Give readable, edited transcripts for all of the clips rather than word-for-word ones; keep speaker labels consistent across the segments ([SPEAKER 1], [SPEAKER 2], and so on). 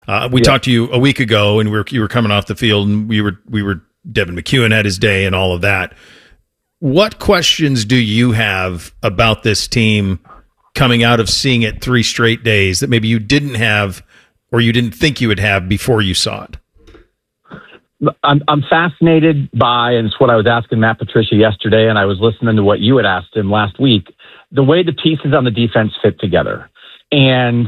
[SPEAKER 1] We talked to you a week ago, and you were coming off the field, and we were Devin McEwen had his day and all of that. What questions do you have about this team coming out of seeing it 3 straight days that maybe you didn't have or you didn't think you would have before you saw it?
[SPEAKER 2] I'm fascinated by, and it's what I was asking Matt Patricia yesterday, and I was listening to what you had asked him last week, the way the pieces on the defense fit together. And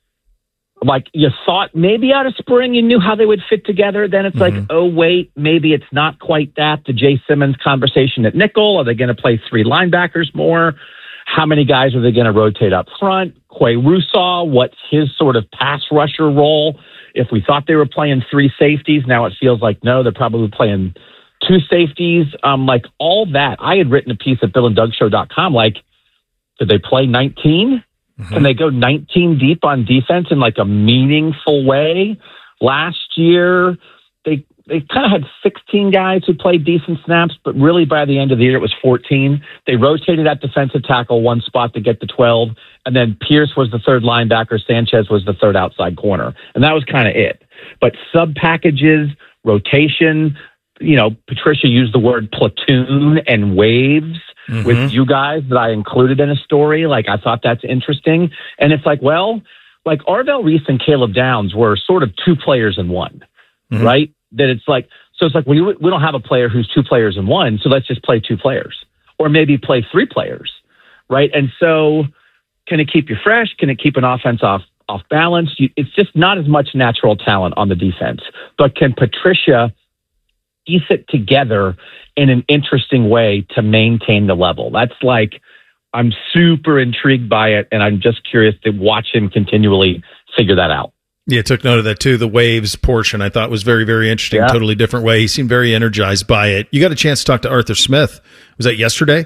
[SPEAKER 2] like you thought maybe out of spring you knew how they would fit together. Then it's like, oh, wait, maybe it's not quite that. The Jay Simmons conversation at nickel. Are they going to play 3 linebackers more? How many guys are they going to rotate up front? Quay Russaw, what's his sort of pass rusher role? If we thought they were playing 3 safeties, now it feels like, no, they're probably playing 2 safeties. Like all that. I had written a piece at BillAndDougShow.com. Like, did they play 19? Can they go 19 deep on defense in like a meaningful way? Last year, they kind of had 16 guys who played decent snaps, but really by the end of the year, it was 14. They rotated at defensive tackle 1 spot to get to 12, and then Pierce was the 3rd linebacker, Sanchez was the 3rd outside corner, and that was kind of it. But sub packages, rotation, Patricia used the word platoon and waves with you guys that I included in a story. Like, I thought that's interesting. And it's like, well, like Arvell Reese and Caleb Downs were sort of 2 players in one, right? That it's like, so it's like, we don't have a player who's 2 players in one, so let's just play 2 players or maybe play 3 players, right? And so can it keep you fresh? Can it keep an offense off balance? It's just not as much natural talent on the defense, but can Patricia piece it together in an interesting way to maintain the level? That's like, I'm super intrigued by it, and I'm just curious to watch him continually figure that out.
[SPEAKER 1] Yeah, took note of that too. The waves portion I thought was very, very interesting.
[SPEAKER 2] Yeah.
[SPEAKER 1] Totally different way. He seemed very energized by it. You got a chance to talk to Arthur Smith. Was that yesterday?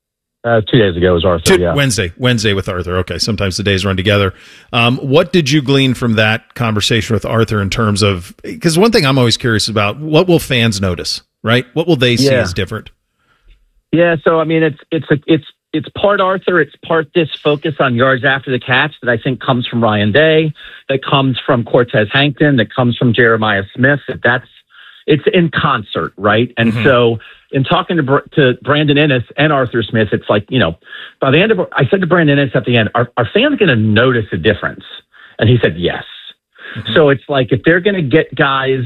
[SPEAKER 2] 2 days ago was Arthur, yeah.
[SPEAKER 1] Wednesday with Arthur. Okay, sometimes the days run together. What did you glean from that conversation with Arthur in terms of, because one thing I'm always curious about, what will fans notice, right? What will they see as different?
[SPEAKER 2] Yeah, so I mean, it's part Arthur, it's part this focus on yards after the catch that I think comes from Ryan Day, that comes from Cortez Hankton, that comes from Jeremiah Smith. It's in concert, right? And so in talking to Brandon Innes and Arthur Smith, it's like, by the end of, I said to Brandon Innes at the end, are fans going to notice a difference? And he said, yes. So it's like, if they're going to get guys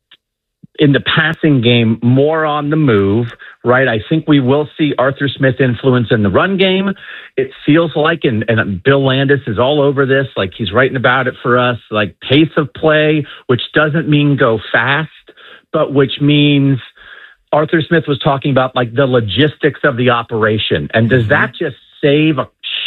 [SPEAKER 2] in the passing game more on the move, right? I think we will see Arthur Smith influence in the run game. It feels like, and Bill Landis is all over this, like he's writing about it for us, like pace of play, which doesn't mean go fast, but which means Arthur Smith was talking about like the logistics of the operation. And does that just shave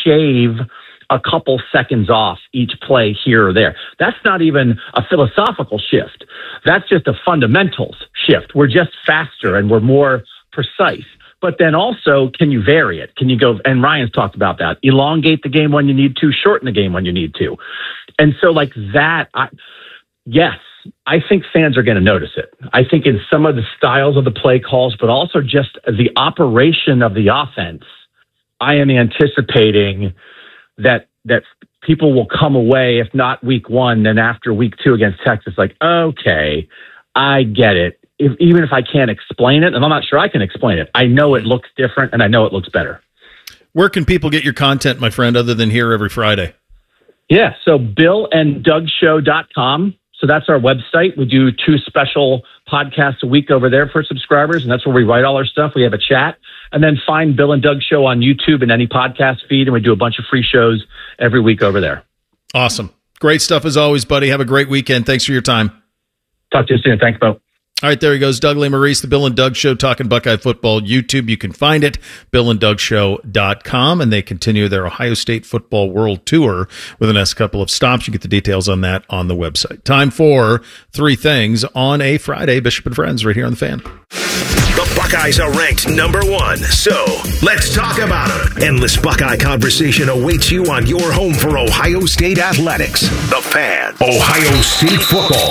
[SPEAKER 2] a couple seconds off each play here or there? That's not even a philosophical shift. That's just a fundamentals shift. We're just faster and we're more precise. But then also, can you vary it? Can you go, and Ryan's talked about that, elongate the game when you need to, shorten the game when you need to. And so like that, yes, I think fans are going to notice it. I think in some of the styles of the play calls, but also just the operation of the offense, I am anticipating that people will come away, if not week 1, then after week 2 against Texas, like, okay, I get it. Even if I can't explain it, and I'm not sure I can explain it, I know it looks different and I know it looks better.
[SPEAKER 1] Where can people get your content, my friend, other than here every Friday?
[SPEAKER 2] Yeah, so BillAndDougShow.com. So that's our website. We do 2 special podcasts a week over there for subscribers, and that's where we write all our stuff. We have a chat. And then find Bill and Doug Show on YouTube and any podcast feed, and we do a bunch of free shows every week over there.
[SPEAKER 1] Awesome. Great stuff as always, buddy. Have a great weekend. Thanks for your time.
[SPEAKER 2] Talk to you soon. Thanks, Bo.
[SPEAKER 1] All right, there he goes. Doug Lesmerises, the Bill and Doug Show, talking Buckeye football. YouTube, you can find it, BillAndDougShow.com, and they continue their Ohio State football world tour with the next couple of stops. You get the details on that on the website. Time for 3 things on a Friday. Bishop and Friends right here on The Fan.
[SPEAKER 3] The Buckeyes are ranked number 1, so let's talk about them. Endless Buckeye conversation awaits you on your home for Ohio State athletics. The Fan. Ohio State football.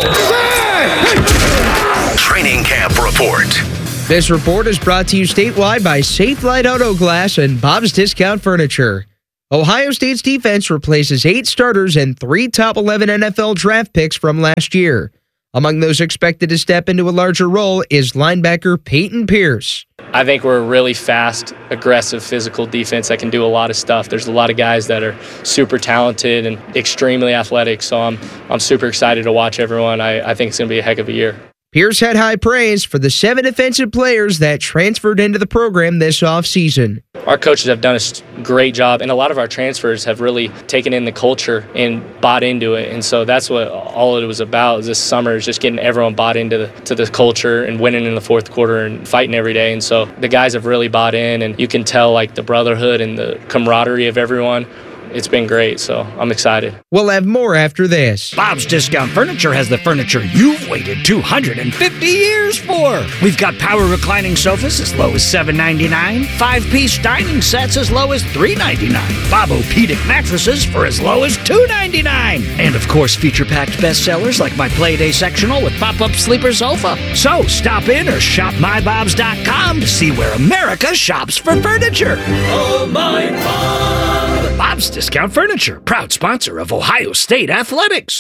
[SPEAKER 3] Training Camp Report.
[SPEAKER 4] This report is brought to you statewide by Safe Light Auto Glass and Bob's Discount Furniture. Ohio State's defense replaces 8 starters and 3 top 11 NFL draft picks from last year. Among those expected to step into a larger role is linebacker Peyton Pierce.
[SPEAKER 5] I think we're a really fast, aggressive, physical defense that can do a lot of stuff. There's a lot of guys that are super talented and extremely athletic, so I'm super excited to watch everyone. I think it's going to be a heck of a year.
[SPEAKER 4] Pierce had high praise for the 7 defensive players that transferred into the program this offseason.
[SPEAKER 5] Our coaches have done a great job, and a lot of our transfers have really taken in the culture and bought into it. And so that's what all it was about this summer, is just getting everyone bought into the culture and winning in the fourth quarter and fighting every day. And so the guys have really bought in, and you can tell like the brotherhood and the camaraderie of everyone. It's been great, so I'm excited.
[SPEAKER 4] We'll have more after this.
[SPEAKER 6] Bob's Discount Furniture has the furniture you've waited 250 years for. We've got power reclining sofas as low as $7.99, 5-piece dining sets as low as $3.99, Bob-O-Pedic mattresses for as low as $2.99, and of course feature-packed bestsellers like my Playday sectional with pop-up sleeper sofa. So stop in or shop mybobs.com to see where America shops for furniture. Oh, my Bob! Bob's Discount Furniture, proud sponsor of Ohio State Athletics.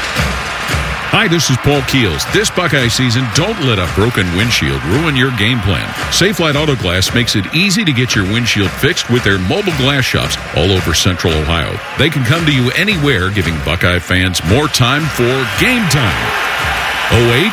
[SPEAKER 7] Hi, this is Paul Keels. This Buckeye season, don't let a broken windshield ruin your game plan. Safelite Auto Glass makes it easy to get your windshield fixed with their mobile glass shops all over Central Ohio. They can come to you anywhere, giving Buckeye fans more time for game time. OH?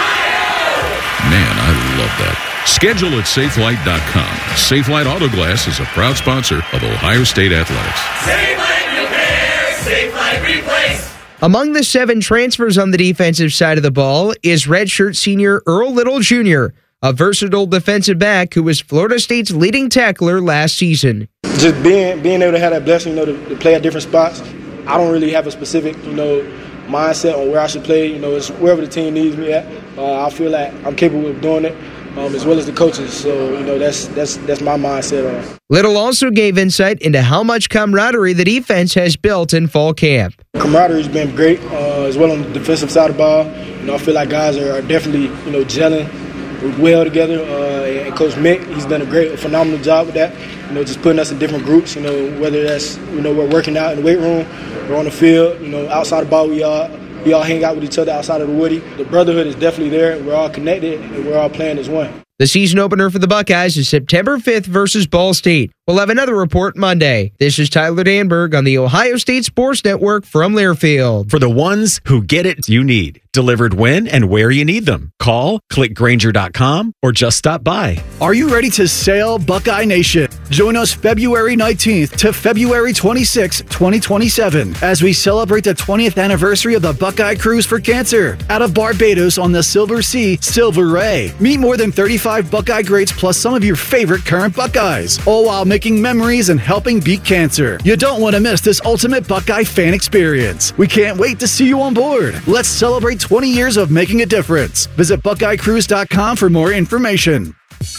[SPEAKER 7] Man, I love that. Schedule at SafeLight.com. Safelite Auto Glass is a proud sponsor of Ohio State Athletics.
[SPEAKER 8] Safelite Repair, Safelite Replace.
[SPEAKER 4] Among the 7 transfers on the defensive side of the ball is redshirt senior Earl Little Jr., a versatile defensive back who was Florida State's leading tackler last season.
[SPEAKER 9] Just being able to have that blessing, to play at different spots. I don't really have a specific, mindset on where I should play. It's wherever the team needs me at. I feel like I'm capable of doing it. As well as the coaches, so that's my mindset.
[SPEAKER 4] Little also gave insight into how much camaraderie the defense has built in fall camp.
[SPEAKER 9] Camaraderie's been great, as well on the defensive side of the ball. I feel like guys are definitely gelling well together. And Coach Mick, he's done a phenomenal job with that. Just putting us in different groups. Whether that's we're working out in the weight room, or on the field. Outside the ball, we all hang out with each other outside of the Woody. The brotherhood is definitely there. We're all connected, and we're all playing as one.
[SPEAKER 4] The season opener for the Buckeyes is September 5th versus Ball State. We'll have another report Monday. This is Tyler Danberg on the Ohio State Sports Network from Learfield.
[SPEAKER 10] For the ones who get it you need, delivered when and where you need them. Call, click Grainger.com, or just stop by.
[SPEAKER 11] Are you ready to sail, Buckeye Nation? Join us February 19th to February 26th, 2027, as we celebrate the 20th anniversary of the Buckeye Cruise for Cancer out of Barbados on the Silver Sea, Silver Ray. Meet more than 35 Buckeye greats plus some of your favorite current Buckeyes, all while making memories and helping beat cancer. You don't want to miss this ultimate Buckeye fan experience. We can't wait to see you on board. Let's celebrate 20 years of making a difference. Visit BuckeyeCruise.com for more information.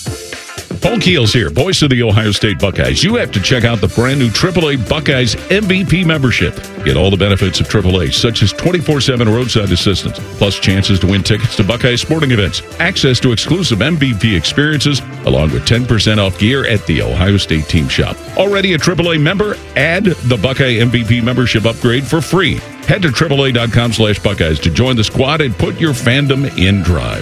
[SPEAKER 7] Paul Keels here, voice of the Ohio State Buckeyes. You have to check out the brand new AAA Buckeyes MVP membership. Get all the benefits of AAA, such as 24/7 roadside assistance, plus chances to win tickets to Buckeye sporting events, access to exclusive MVP experiences, along with 10% off gear at the Ohio State team shop. Already a AAA member? Add the Buckeye MVP membership upgrade for free. Head to AAA.com/Buckeyes to join the squad and put your fandom in drive.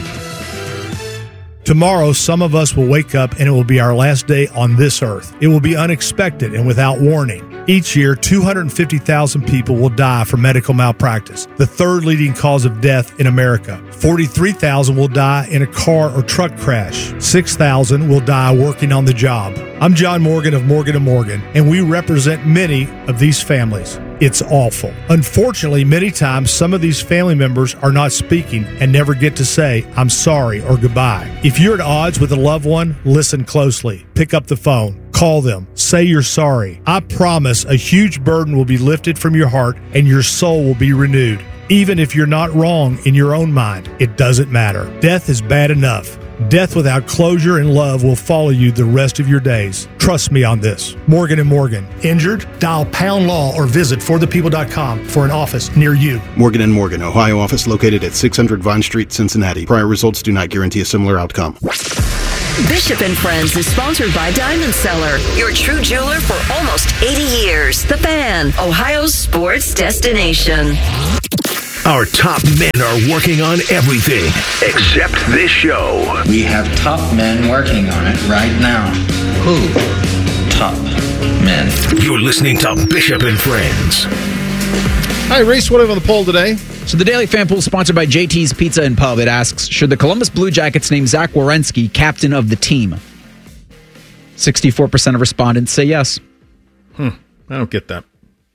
[SPEAKER 12] Tomorrow, some of us will wake up and it will be our last day on this earth. It will be unexpected and without warning. Each year, 250,000 people will die from medical malpractice, the third leading cause of death in America. 43,000 will die in a car or truck crash. 6,000 will die working on the job. I'm John Morgan of Morgan & Morgan, and we represent many of these families. It's awful. Unfortunately, many times some of these family members are not speaking and never get to say, I'm sorry or goodbye. If you're at odds with a loved one, listen closely. Pick up the phone. Call them. Say you're sorry. I promise a huge burden will be lifted from your heart and your soul will be renewed. Even if you're not wrong in your own mind, it doesn't matter. Death is bad enough. Death without closure and love will follow you the rest of your days. Trust me on this. Morgan & Morgan. Injured? Dial Pound Law or visit forthepeople.com for an office near you.
[SPEAKER 13] Morgan & Morgan, Ohio office located at 600 Vine Street, Cincinnati. Prior results do not guarantee a similar outcome.
[SPEAKER 8] Bishop and Friends is sponsored by Diamond Seller, your true jeweler for almost 80 years. The Fan, Ohio's sports destination.
[SPEAKER 3] Our top men are working on everything except this show.
[SPEAKER 13] We have top men working on it right now. Who? Top men.
[SPEAKER 3] You're listening to Bishop and Friends.
[SPEAKER 1] Hi, Reese. What do we have on the poll today?
[SPEAKER 14] So the Daily Fan Poll is sponsored by JT's Pizza and Pub. It asks, should the Columbus Blue Jackets name Zach Werenski captain of the team? 64% of respondents say yes.
[SPEAKER 1] I don't get that.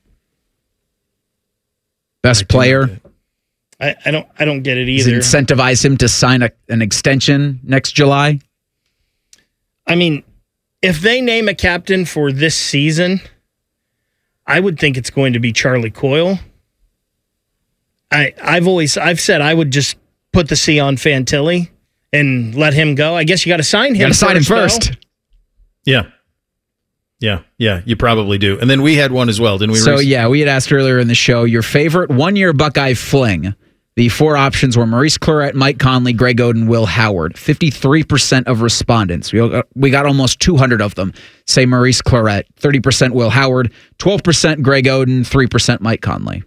[SPEAKER 14] Best player.
[SPEAKER 15] I don't get it either.
[SPEAKER 14] Incentivize him to sign an extension next July.
[SPEAKER 15] I mean, if they name a captain for this season, I would think it's going to be Charlie Coyle. I've said I would just put the C on Fantilli and let him go. I guess you got to sign him.
[SPEAKER 14] You got to sign him first.
[SPEAKER 1] Yeah, you probably do. And then we had one as well, didn't we?
[SPEAKER 14] So,
[SPEAKER 1] Reese?
[SPEAKER 14] yeah, we had asked earlier in the show, your favorite one-year Buckeye fling. The 4 options were Maurice Clarett, Mike Conley, Greg Oden, Will Howard. 53% of respondents, we got almost 200 of them, say Maurice Clarett. 30% Will Howard, 12% Greg Oden, 3% Mike Conley.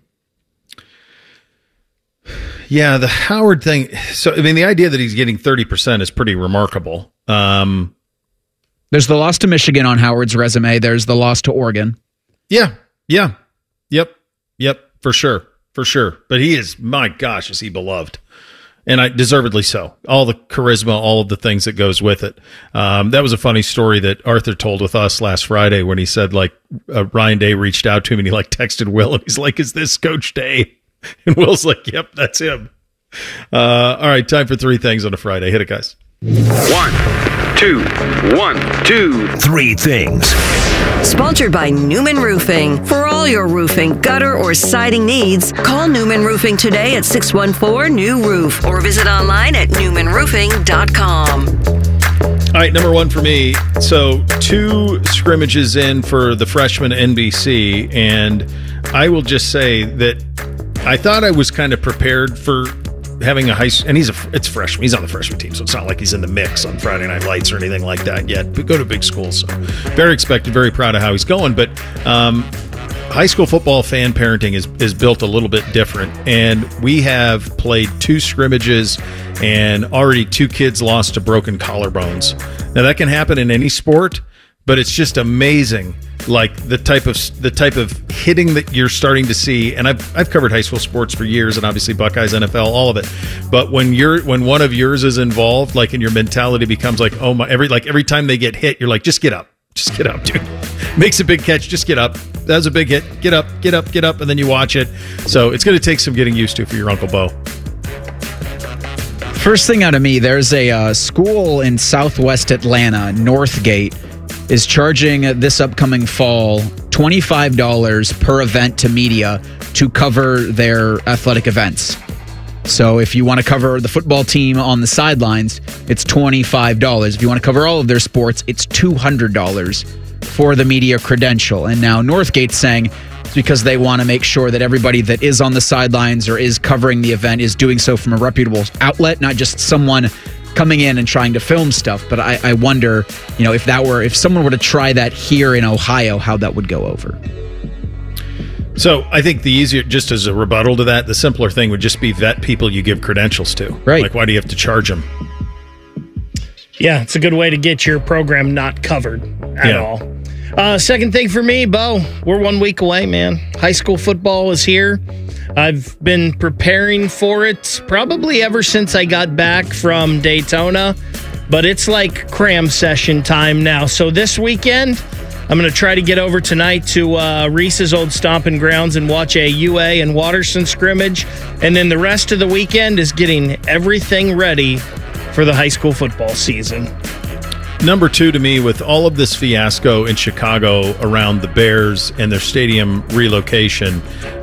[SPEAKER 1] Yeah, the Howard thing. So, I mean, the idea that he's getting 30% is pretty remarkable.
[SPEAKER 14] There's the loss to Michigan on Howard's resume. There's the loss to Oregon.
[SPEAKER 1] Yeah. Yep, for sure. But he is, my gosh, is he beloved. And deservedly so. All the charisma, all of the things that goes with it. That was a funny story that Arthur told with us last Friday when he said, Ryan Day reached out to him and he texted Will and he's like, is this Coach Day? And Will's like, yep, that's him. All right, time for 3 things on a Friday. Hit it, guys.
[SPEAKER 3] 1, 2, 1, 2, 3 things.
[SPEAKER 8] Sponsored by Newman Roofing. For all your roofing, gutter, or siding needs, call Newman Roofing today at 614-NEW-ROOF or visit online at newmanroofing.com.
[SPEAKER 1] All right, number 1 for me. So 2 scrimmages in for the freshman NBC, and I will just say that I thought I was kind of prepared for having a and it's freshman. He's on the freshman team, so it's not like he's in the mix on Friday Night Lights or anything like that yet. We go to big schools, so very expected, very proud of how he's going. But high school football fan parenting is built a little bit different, and we have played 2 scrimmages, and already 2 kids lost to broken collarbones. Now that can happen in any sport, but it's just amazing, the type of hitting that you're starting to see. And I've covered high school sports for years, and obviously Buckeyes, NFL, all of it. But when one of yours is involved, and your mentality becomes oh my, every time they get hit, you're like, just get up, dude. Makes a big catch, just get up. That was a big hit. Get up, and then you watch it. So it's going to take some getting used to for your Uncle Bo.
[SPEAKER 14] First thing out of me, there's a school in Southwest Atlanta, Northgate, is charging this upcoming fall $25 per event to media to cover their athletic events. So if you want to cover the football team on the sidelines, it's $25. If you want to cover all of their sports, it's $200 for the media credential. And now Northgate's saying it's because they want to make sure that everybody that is on the sidelines or is covering the event is doing so from a reputable outlet, not just someone coming in and trying to film stuff. But I wonder, if someone were to try that here in Ohio, how that would go over.
[SPEAKER 1] So I think the easier, just as a rebuttal to that, the simpler thing would just be vet people you give credentials to.
[SPEAKER 14] Right.
[SPEAKER 1] Why do you have to charge them?
[SPEAKER 15] Yeah, it's a good way to get your program not covered at all. Second thing for me, Bo, we're 1 week away, man. High school football is here. I've been preparing for it probably ever since I got back from Daytona, but it's like cram session time now. So this weekend, I'm going to try to get over tonight to Reese's old stomping grounds and watch a UA and Watterson scrimmage. And then the rest of the weekend is getting everything ready for the high school football season.
[SPEAKER 1] Number 2 to me, with all of this fiasco in Chicago around the Bears and their stadium relocation,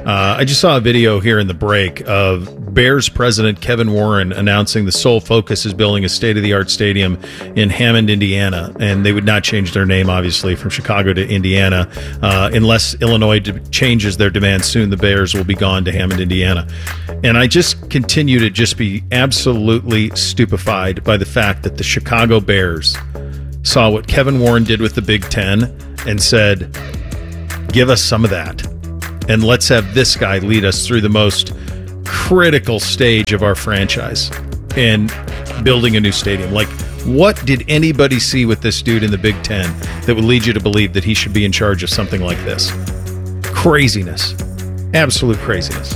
[SPEAKER 1] I just saw a video here in the break of Bears president Kevin Warren announcing the sole focus is building a state-of-the-art stadium in Hammond, Indiana, and they would not change their name, obviously, from Chicago to Indiana. Unless Illinois changes their demand soon, the Bears will be gone to Hammond, Indiana. And I just continue to just be absolutely stupefied by the fact that the Chicago Bears saw what Kevin Warren did with the Big Ten and said, give us some of that. And let's have this guy lead us through the most critical stage of our franchise and building a new stadium. Like, what did anybody see with this dude in the Big Ten that would lead you to believe that he should be in charge of something like this? Craziness. Absolute craziness.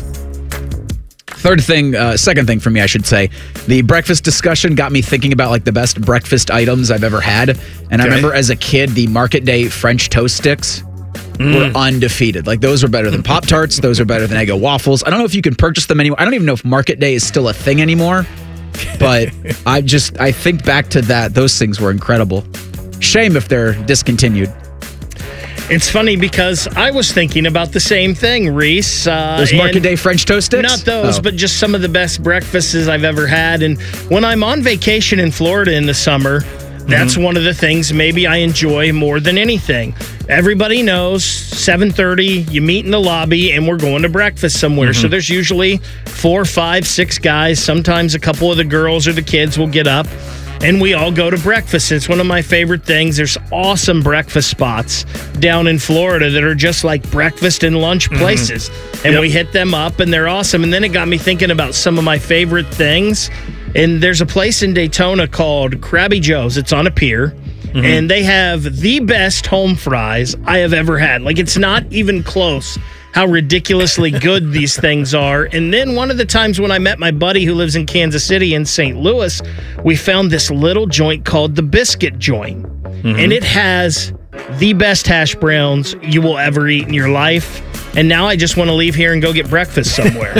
[SPEAKER 14] Second thing for me, I should say, the breakfast discussion got me thinking about like the best breakfast items I've ever had. And I remember as a kid, the Market Day French toast sticks were undefeated. Like, those were better than Pop-Tarts. Those are better than Eggo waffles. I don't know if you can purchase them anymore. I don't even know if Market Day is still a thing anymore. But I think back to that. Those things were incredible. Shame if they're discontinued.
[SPEAKER 15] It's funny because I was thinking about the same thing, Reese.
[SPEAKER 14] Those Market Day French toast sticks?
[SPEAKER 15] Not those, but just some of the best breakfasts I've ever had. And when I'm on vacation in Florida in the summer, that's one of the things maybe I enjoy more than anything. Everybody knows 7:30, you meet in the lobby, and we're going to breakfast somewhere. So there's usually 4, 5, 6 guys. Sometimes a couple of the girls or the kids will get up, and we all go to breakfast. It's one of my favorite things. There's awesome breakfast spots down in Florida that are just like breakfast and lunch places. And we hit them up, and they're awesome. And then it got me thinking about some of my favorite things. And there's a place in Daytona called Krabby Joe's. It's on a pier. And they have the best home fries I have ever had. Like, it's not even close how ridiculously good these things are. And then one of the times when I met my buddy who lives in Kansas City in St. Louis, we found this little joint called the Biscuit Joint. And it has the best hash browns you will ever eat in your life. And now I just want to leave here and go get breakfast somewhere.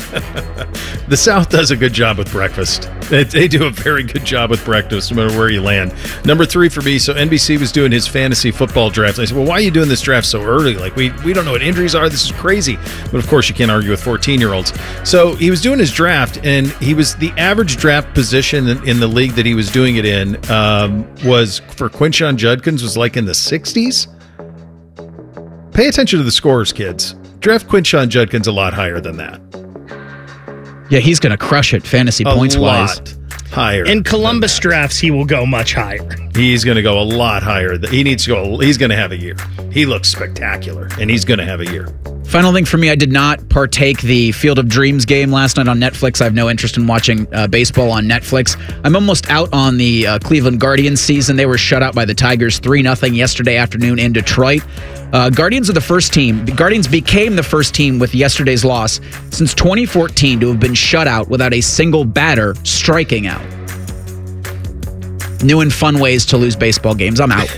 [SPEAKER 1] The South does a good job with breakfast. They do a very good job with breakfast, no matter where you land. Number 3 for me, so NBC was doing his fantasy football draft. I said, well, why are you doing this draft so early? Like, we don't know what injuries are. This is crazy. But, of course, you can't argue with 14-year-olds. So he was doing his draft, and he was the average draft position in the league that he was doing it in was, for Quinshon Judkins, was like in the 60s. Pay attention to the scores, kids. Draft Quinshon Judkins a lot higher than that.
[SPEAKER 14] Yeah, he's going to crush it fantasy points-wise.
[SPEAKER 1] Higher.
[SPEAKER 15] In Columbus drafts, he will go much higher.
[SPEAKER 1] He's going to go a lot higher. He's going to have a year. He looks spectacular, and he's going to have a year.
[SPEAKER 14] Final thing for me, I did not partake the Field of Dreams game last night on Netflix. I have no interest in watching baseball on Netflix. I'm almost out on the Cleveland Guardians season. They were shut out by the Tigers 3-0 yesterday afternoon in Detroit. Guardians are the first team. The Guardians became the first team with yesterday's loss since 2014 to have been shut out without a single batter striking out. New and fun ways to lose baseball games. I'm out.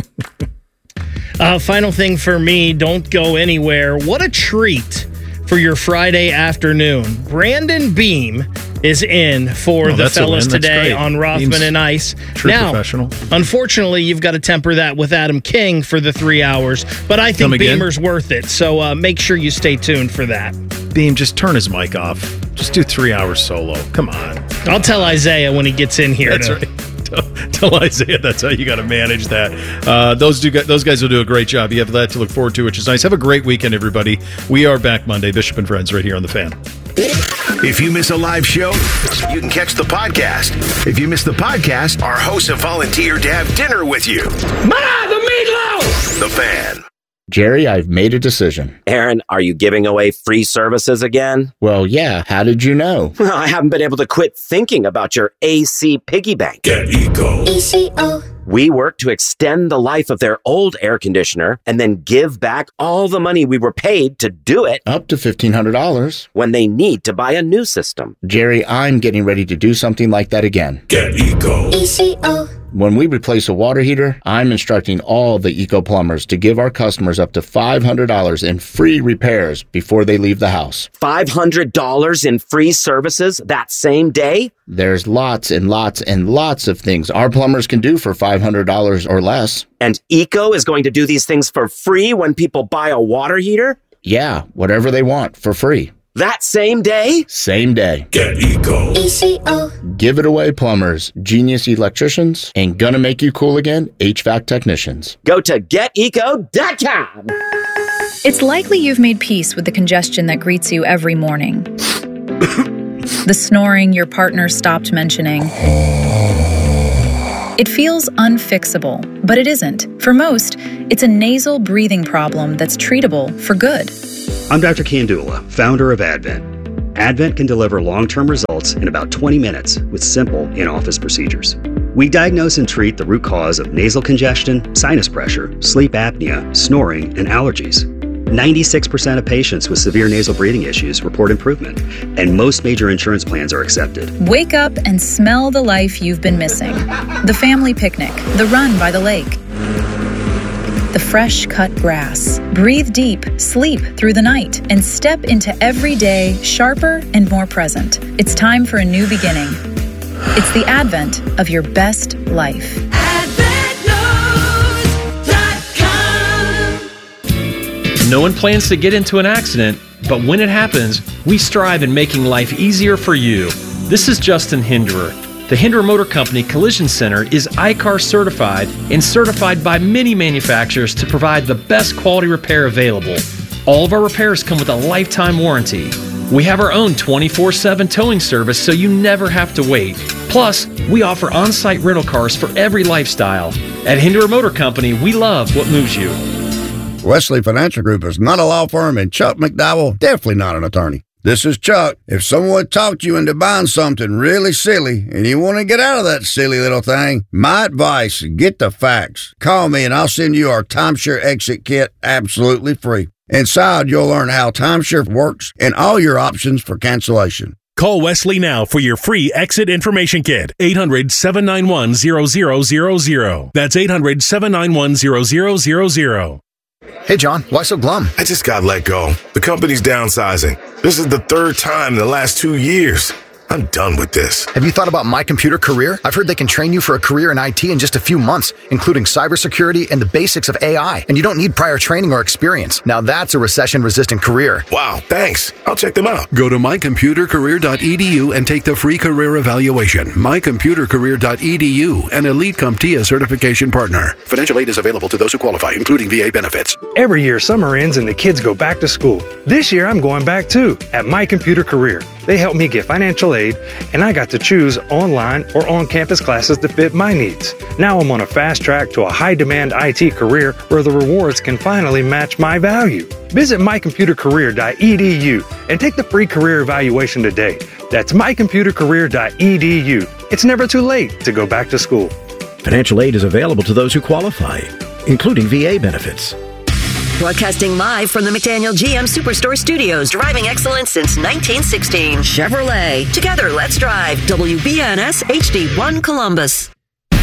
[SPEAKER 15] Final thing for me, don't go anywhere. What a treat for your Friday afternoon. Brandon Beam is in for the fellas today on Rothman and Ice. Now,
[SPEAKER 1] professional.
[SPEAKER 15] Unfortunately, you've got to temper that with Adam King for the 3 hours, but I think Beamer's worth it, so make sure you stay tuned for that.
[SPEAKER 1] Beam, just turn his mic off. Just do 3 hours solo. Come on.
[SPEAKER 15] I'll tell Isaiah when he gets in here.
[SPEAKER 1] That's right. Tell Isaiah that's how you got to manage that. Those guys will do a great job. You have that to look forward to, which is nice. Have a great weekend, everybody. We are back Monday. Bishop and Friends right here on The Fan.
[SPEAKER 3] If you miss a live show, you can catch the podcast. If you miss the podcast, our hosts have volunteered to have dinner with you.
[SPEAKER 16] Ma, the meatloaf!
[SPEAKER 3] The Fan.
[SPEAKER 17] Jerry, I've made a decision.
[SPEAKER 18] Aaron, are you giving away free services again?
[SPEAKER 17] Well, yeah. How did you know?
[SPEAKER 18] Well, I haven't been able to quit thinking about your AC piggy bank.
[SPEAKER 16] Get Eco. ECO.
[SPEAKER 18] We work to extend the life of their old air conditioner and then give back all the money we were paid to do it.
[SPEAKER 17] Up to $1,500.
[SPEAKER 18] When they need to buy a new system.
[SPEAKER 17] Jerry, I'm getting ready to do something like that again.
[SPEAKER 16] Get Eco.
[SPEAKER 17] ECO. When we replace a water heater, I'm instructing all the Eco plumbers to give our customers up to $500 in free repairs before they leave the house.
[SPEAKER 18] $500 in free services that same day?
[SPEAKER 17] There's lots and lots and lots of things our plumbers can do for $500 or less.
[SPEAKER 18] And Eco is going to do these things for free when people buy a water heater?
[SPEAKER 17] Yeah, whatever they want for free.
[SPEAKER 18] That same day?
[SPEAKER 17] Same day.
[SPEAKER 16] Get Eco. ECO.
[SPEAKER 17] Give it away, plumbers, genius electricians, and gonna make you cool again, HVAC technicians.
[SPEAKER 18] Go to geteco.com.
[SPEAKER 19] It's likely you've made peace with the congestion that greets you every morning. The snoring your partner stopped mentioning. It feels unfixable, but it isn't. For most, it's a nasal breathing problem that's treatable for good.
[SPEAKER 20] I'm Dr. Kandula, founder of Advent. Advent can deliver long-term results in about 20 minutes with simple in-office procedures. We diagnose and treat the root cause of nasal congestion, sinus pressure, sleep apnea, snoring, and allergies. 96% of patients with severe nasal breathing issues report improvement, and most major insurance plans are accepted.
[SPEAKER 19] Wake up and smell the life you've been missing. The family picnic, the run by the lake, the fresh cut grass. Breathe deep, sleep through the night, and step into every day sharper and more present. It's time for a new beginning. It's the advent of your best life.
[SPEAKER 21] No one plans to get into an accident, but when it happens, we strive in making life easier for you. This is Justin Hinderer. The Hinderer Motor Company Collision Center is ICAR certified and certified by many manufacturers to provide the best quality repair available. All of our repairs come with a lifetime warranty. We have our own 24/7 towing service so you never have to wait. Plus, we offer on-site rental cars for every lifestyle. At Hinderer Motor Company, we love what moves you.
[SPEAKER 22] Wesley Financial Group is not a law firm, and Chuck McDowell definitely not an attorney. This is Chuck. If someone talked you into buying something really silly and you want to get out of that silly little thing, my advice, get the facts. Call me and I'll send you our timeshare exit kit absolutely free. Inside, you'll learn how timeshare works and all your options for cancellation.
[SPEAKER 23] Call Wesley now for your free exit information kit. 800-791-0000. That's 800-791-0000.
[SPEAKER 24] Hey, John, why so glum?
[SPEAKER 16] I just got let go. The company's downsizing. This is the third time in the last 2 years. I'm done with this.
[SPEAKER 24] Have you thought about My Computer Career? I've heard they can train you for a career in IT in just a few months, including cybersecurity and the basics of AI. And you don't need prior training or experience. Now that's a recession-resistant career.
[SPEAKER 16] Wow, thanks. I'll check them out.
[SPEAKER 25] Go to mycomputercareer.edu and take the free career evaluation. Mycomputercareer.edu, an Elite CompTIA certification partner. Financial aid is available to those who qualify, including VA benefits.
[SPEAKER 26] Every year, summer ends and the kids go back to school. This year, I'm going back too at My Computer Career. They helped me get financial aid, and I got to choose online or on-campus classes that fit my needs. Now I'm on a fast track to a high-demand IT career where the rewards can finally match my value. Visit mycomputercareer.edu and take the free career evaluation today. That's mycomputercareer.edu. It's never too late to go back to school.
[SPEAKER 27] Financial aid is available to those who qualify, including VA benefits.
[SPEAKER 8] Broadcasting live from the McDaniel GM Superstore Studios. Driving excellence since 1916. Chevrolet. Together, let's drive. WBNS HD1 Columbus.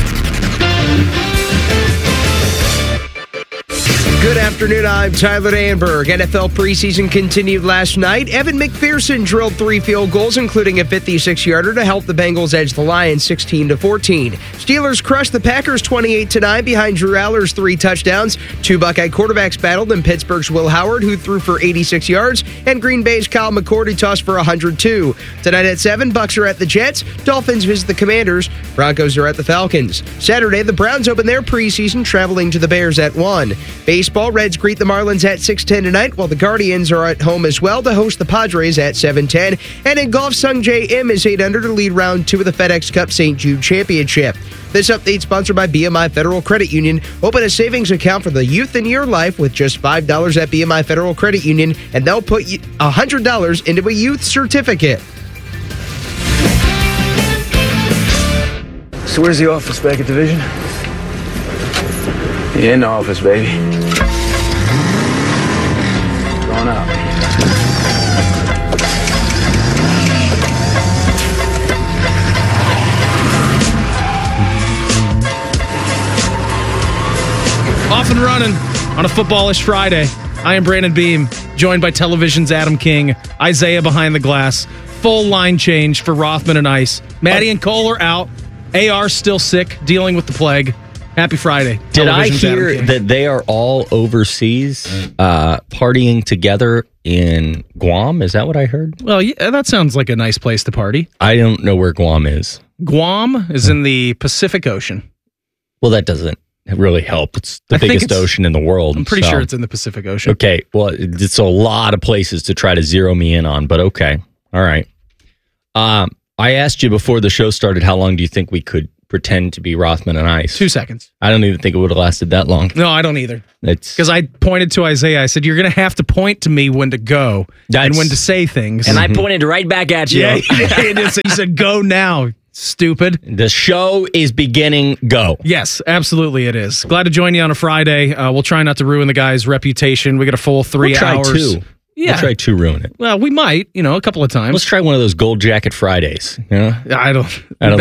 [SPEAKER 4] Good afternoon, I'm Tyler Danberg. NFL preseason continued last night. Evan McPherson drilled 3 field goals, including a 56-yarder to help the Bengals edge the Lions 16-14. Steelers crushed the Packers 28-9 behind Drew Aller's 3 touchdowns. 2 Buckeye quarterbacks battled in Pittsburgh's Will Howard, who threw for 86 yards, and Green Bay's Kyle McCord, who tossed for 102. Tonight at 7, Bucs are at the Jets. Dolphins visit the Commanders. Broncos are at the Falcons. Saturday, the Browns open their preseason, traveling to the Bears at 1. Baseball, Reds greet the Marlins at 6:10 tonight, while the Guardians are at home as well to host the Padres at 7:10. And in golf, Sung Jae Im is 8 under to lead round 2 of the FedEx Cup St. Jude Championship. This update sponsored by BMI Federal Credit Union. Open a savings account for the youth in your life with just $5 at BMI Federal Credit Union, and they'll put $100 into a youth certificate.
[SPEAKER 28] So where's the office, back at Division? Yeah, in the office, baby. Going out.
[SPEAKER 1] Off and running on a footballish Friday. I am Brandon Beam, joined by television's Adam King, Isaiah behind the glass. Full line change for Rothman and Ice. Maddie and Cole are out. AR's still sick, dealing with the plague.
[SPEAKER 4] Happy Friday.
[SPEAKER 2] Did I
[SPEAKER 4] Television's
[SPEAKER 2] hear
[SPEAKER 4] Adam King.
[SPEAKER 2] that they are all overseas partying together in Guam? Is that what I heard?
[SPEAKER 4] Well, yeah, that sounds like a nice place to party.
[SPEAKER 2] I don't know where Guam is.
[SPEAKER 4] Guam is in the Pacific Ocean.
[SPEAKER 2] Well, that doesn't really help. It's the
[SPEAKER 4] I think
[SPEAKER 2] biggest ocean in the world.
[SPEAKER 4] I'm pretty
[SPEAKER 2] so-
[SPEAKER 4] sure it's in the Pacific Ocean.
[SPEAKER 2] Okay, well, it's a lot of places to try to zero me in on, but okay. All right. I asked you before the show started, how long do you think we could pretend to be Rothman and Ice?
[SPEAKER 4] 2 seconds.
[SPEAKER 2] I don't even think it would have lasted that long.
[SPEAKER 4] No, I don't either.
[SPEAKER 2] It's
[SPEAKER 4] Because I pointed to Isaiah. I said, you're going to have to point to me when to go and when to say things.
[SPEAKER 2] Mm-hmm.
[SPEAKER 5] And I pointed right back at you.
[SPEAKER 4] Yeah, he said, go now, stupid.
[SPEAKER 2] The show is beginning. Go.
[SPEAKER 4] Yes, absolutely it is. Glad to join you on a Friday. We'll try not to ruin the guy's reputation. We got a full 3
[SPEAKER 2] We'll try
[SPEAKER 4] hours.
[SPEAKER 2] 2.
[SPEAKER 4] Yeah.
[SPEAKER 2] We'll try 2 ruin it.
[SPEAKER 4] Well, we might, a couple of times.
[SPEAKER 2] Let's try one of those Gold Jacket Fridays.
[SPEAKER 4] I don't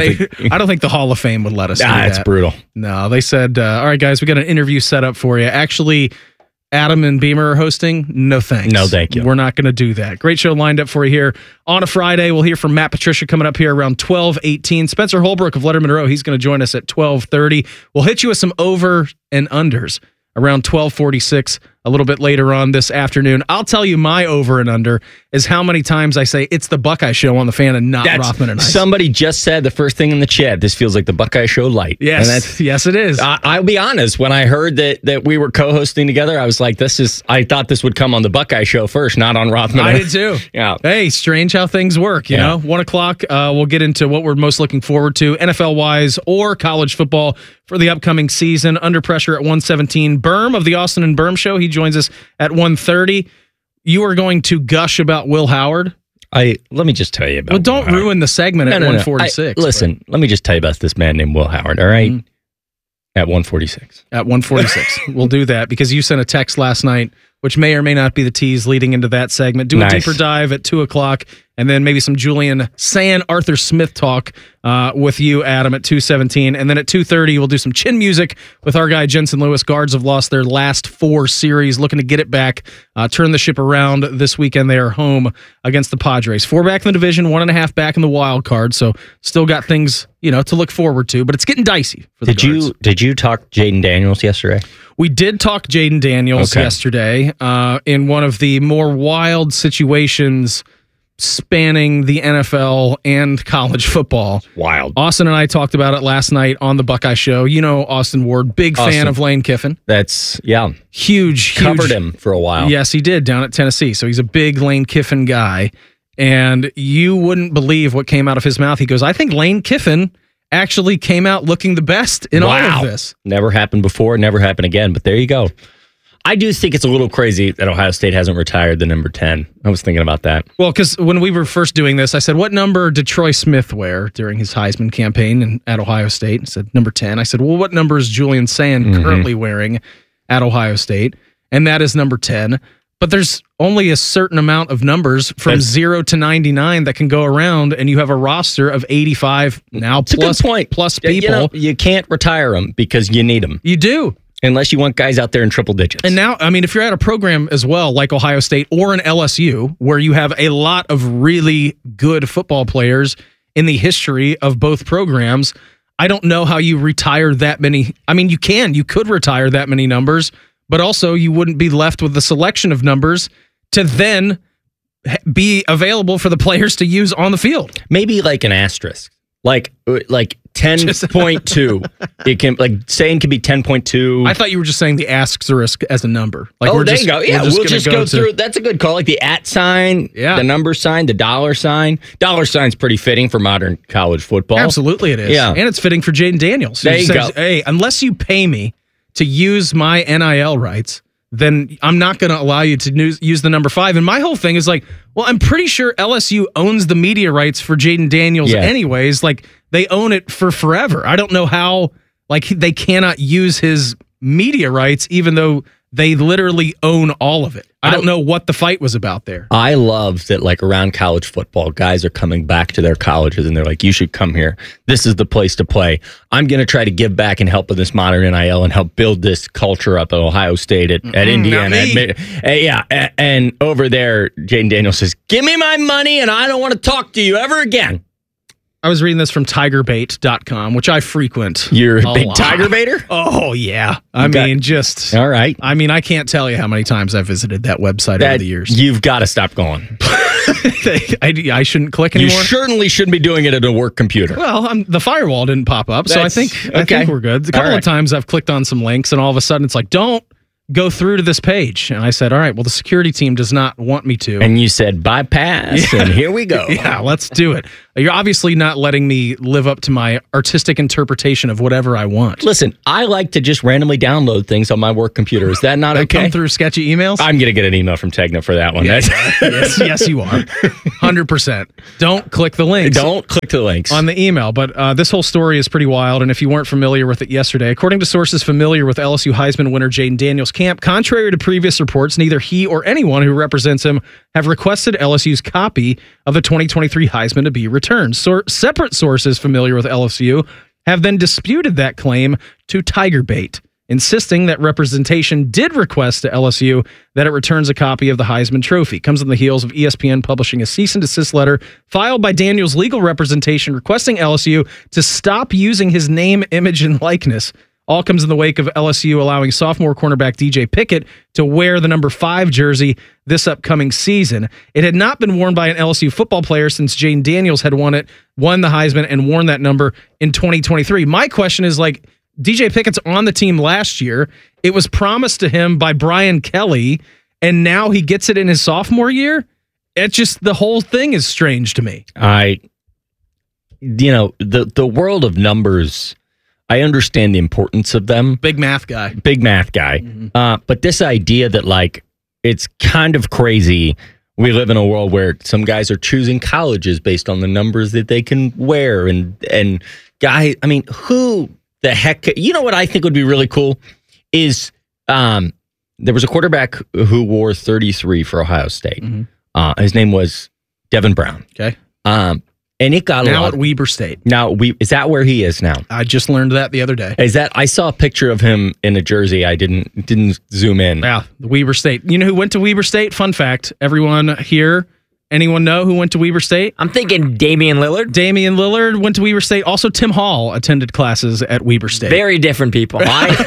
[SPEAKER 4] think the Hall of Fame would let us do that.
[SPEAKER 2] It's brutal.
[SPEAKER 4] No, they said, all right, guys, we got an interview set up for you. Actually, Adam and Beamer are hosting. No thanks.
[SPEAKER 2] No, thank you.
[SPEAKER 4] We're not going to do that. Great show lined up for you here on a Friday. We'll hear from Matt Patricia coming up here around 12:18. Spencer Holbrook of Letterman Row, he's going to join us at 12:30. We'll hit you with some over and unders around 12:46 a little bit later on this afternoon. I'll tell you my over and under is how many times I say it's the Buckeye Show on the Fan and not Rothman and Ice.
[SPEAKER 2] Somebody just said the first thing in the chat, this feels like the Buckeye Show light.
[SPEAKER 4] Yes, yes, it is.
[SPEAKER 2] I'll be honest, when I heard that we were co-hosting together, I was like, I thought this would come on the Buckeye Show first, not on Rothman.
[SPEAKER 4] I did too.
[SPEAKER 2] Yeah.
[SPEAKER 4] Hey, strange how things work, you know? 1 o'clock, we'll get into what we're most looking forward to, NFL-wise or college football for the upcoming season. Under pressure at 1:17. Berm of the Austin and Berm Show, he joins us at 1:30. You are going to gush about Will Howard.
[SPEAKER 2] Let me just tell you about
[SPEAKER 4] Well, don't ruin the segment at 1:46.
[SPEAKER 2] Listen, let me just tell you about this man named Will Howard, all right? At 1:46.
[SPEAKER 4] At 1:46. We'll do that because you sent a text last night, which may or may not be the tease leading into that segment. Do a deeper dive at 2 o'clock, and then maybe some Julian San Arthur Smith talk with you, Adam, at 2:17. And then at 2:30, we'll do some chin music with our guy, Jensen Lewis. Guards have lost their last 4 series, looking to get it back, turn the ship around this weekend. They are home against the Padres. 4 back in the division, 1.5 back in the wild card. So still got things, to look forward to, but it's getting dicey for the Guards.
[SPEAKER 2] Did you talk Jaden Daniels yesterday?
[SPEAKER 4] We did talk Jaden Daniels yesterday in one of the more wild situations spanning the NFL and college football.
[SPEAKER 2] Wild.
[SPEAKER 4] Austin and I talked about it last night on the Buckeye Show. Austin Ward, big fan of Lane Kiffin.
[SPEAKER 2] That's,
[SPEAKER 4] Huge.
[SPEAKER 2] Covered him for a while.
[SPEAKER 4] Yes, he did down at Tennessee. So he's a big Lane Kiffin guy. And you wouldn't believe what came out of his mouth. He goes, I think Lane Kiffin actually came out looking the best in all of this.
[SPEAKER 2] Never happened before, never happened again, but there you go. I do think it's a little crazy that Ohio State hasn't retired the number 10. I was thinking about that.
[SPEAKER 4] Well, because when we were first doing this, I said, what number did Troy Smith wear during his Heisman campaign at Ohio State? I said, number 10. I said, well, what number is Julian Sand currently wearing at Ohio State? And that is number 10. But there's only a certain amount of numbers from 0 to 99 that can go around, and you have a roster of 85 now plus people.
[SPEAKER 2] You can't retire them because you need them.
[SPEAKER 4] You do.
[SPEAKER 2] Unless you want guys out there in triple digits.
[SPEAKER 4] And now, if you're at a program as well, like Ohio State or an LSU, where you have a lot of really good football players in the history of both programs, I don't know how you retire that many. You could retire that many numbers, but also you wouldn't be left with the selection of numbers to then be available for the players to use on the field.
[SPEAKER 2] Maybe like an asterisk, like 10.2. It can saying can be 10.2.
[SPEAKER 4] I thought you were just saying the asterisk as a number. Like
[SPEAKER 2] there you go. Yeah, we'll just go through. That's a good call. Like the @ sign, the number sign, the dollar sign. Dollar sign's pretty fitting for modern college football.
[SPEAKER 4] Absolutely, it is.
[SPEAKER 2] Yeah,
[SPEAKER 4] and it's fitting for Jaden Daniels.
[SPEAKER 2] There you go.
[SPEAKER 4] Hey, unless you pay me to use my NIL rights, then I'm not going to allow you to use the number 5. And my whole thing is I'm pretty sure LSU owns the media rights for Jaden Daniels anyways. They own it for forever. I don't know how they cannot use his media rights, even though they literally own all of it. I don't know what the fight was about there.
[SPEAKER 2] I love that around college football, guys are coming back to their colleges and they're like, you should come here. This is the place to play. I'm going to try to give back and help with this modern NIL and help build this culture up at Ohio State, at Indiana. And over there, Jaden Daniels says, give me my money and I don't want to talk to you ever again.
[SPEAKER 5] I was reading this from tigerbait.com, which I frequent.
[SPEAKER 2] You're a big
[SPEAKER 5] lot.
[SPEAKER 2] tiger baiter?
[SPEAKER 5] Oh, yeah.
[SPEAKER 2] All right.
[SPEAKER 5] I mean, I can't tell you how many times I've visited that website over the years.
[SPEAKER 2] You've got to stop going.
[SPEAKER 5] I shouldn't click
[SPEAKER 2] You
[SPEAKER 5] anymore.
[SPEAKER 2] certainly shouldn't be doing it at a work computer.
[SPEAKER 5] Well, the firewall didn't pop up, so I think we're good. A couple of times I've clicked on some links, and all of a sudden it's like, don't go through to this page. And I said, all right, well, the security team does not want me to.
[SPEAKER 2] And you said bypass, and here we go.
[SPEAKER 5] Yeah, let's do it. You're obviously not letting me live up to my artistic interpretation of whatever I want.
[SPEAKER 2] Listen, I like to just randomly download things on my work computer. Is that not okay?
[SPEAKER 5] Come through sketchy emails?
[SPEAKER 2] I'm going to get an email from Tegna for that one.
[SPEAKER 5] Yes, yes, you are. 100%. Don't click the links.
[SPEAKER 2] Don't click the links
[SPEAKER 5] on the email. But this whole story is pretty wild. And if you weren't familiar with it yesterday, according to sources familiar with LSU Heisman winner Jaden Daniels' camp, contrary to previous reports, neither he or anyone who represents him have requested LSU's copy of the 2023 Heisman to be returned. Separate sources familiar with LSU have then disputed that claim to Tigerbait, insisting that representation did request to LSU that it returns a copy of the Heisman Trophy. Comes on the heels of ESPN publishing a cease and desist letter filed by Daniels' legal representation requesting LSU to stop using his name, image, and likeness. All comes in the wake of LSU allowing sophomore cornerback DJ Pickett to wear the number 5 jersey this upcoming season. It had not been worn by an LSU football player since Jaden Daniels had won the Heisman, and worn that number in 2023. My question is, DJ Pickett's on the team last year. It was promised to him by Brian Kelly, and now he gets it in his sophomore year? It's just, the whole thing is strange to me.
[SPEAKER 2] The world of numbers, I understand the importance of them.
[SPEAKER 5] Big math guy.
[SPEAKER 2] Mm-hmm. But this idea that it's kind of crazy. We live in a world where some guys are choosing colleges based on the numbers that they can wear. And guys, I mean, who the heck? You know what I think would be really cool is there was a quarterback who wore 33 for Ohio State.
[SPEAKER 5] Mm-hmm.
[SPEAKER 2] His name was Devin Brown.
[SPEAKER 5] Okay.
[SPEAKER 2] And it got
[SPEAKER 5] now at Weber State.
[SPEAKER 2] Is that where he is now?
[SPEAKER 5] I just learned that the other day.
[SPEAKER 2] I saw a picture of him in a jersey. I didn't zoom in.
[SPEAKER 5] Yeah, Weber State. You know who went to Weber State? Fun fact. Everyone here, anyone know who went to Weber State?
[SPEAKER 6] I'm thinking Damian Lillard.
[SPEAKER 5] Damian Lillard went to Weber State. Also, Tim Hall attended classes at Weber State.
[SPEAKER 6] Very different people.
[SPEAKER 5] No.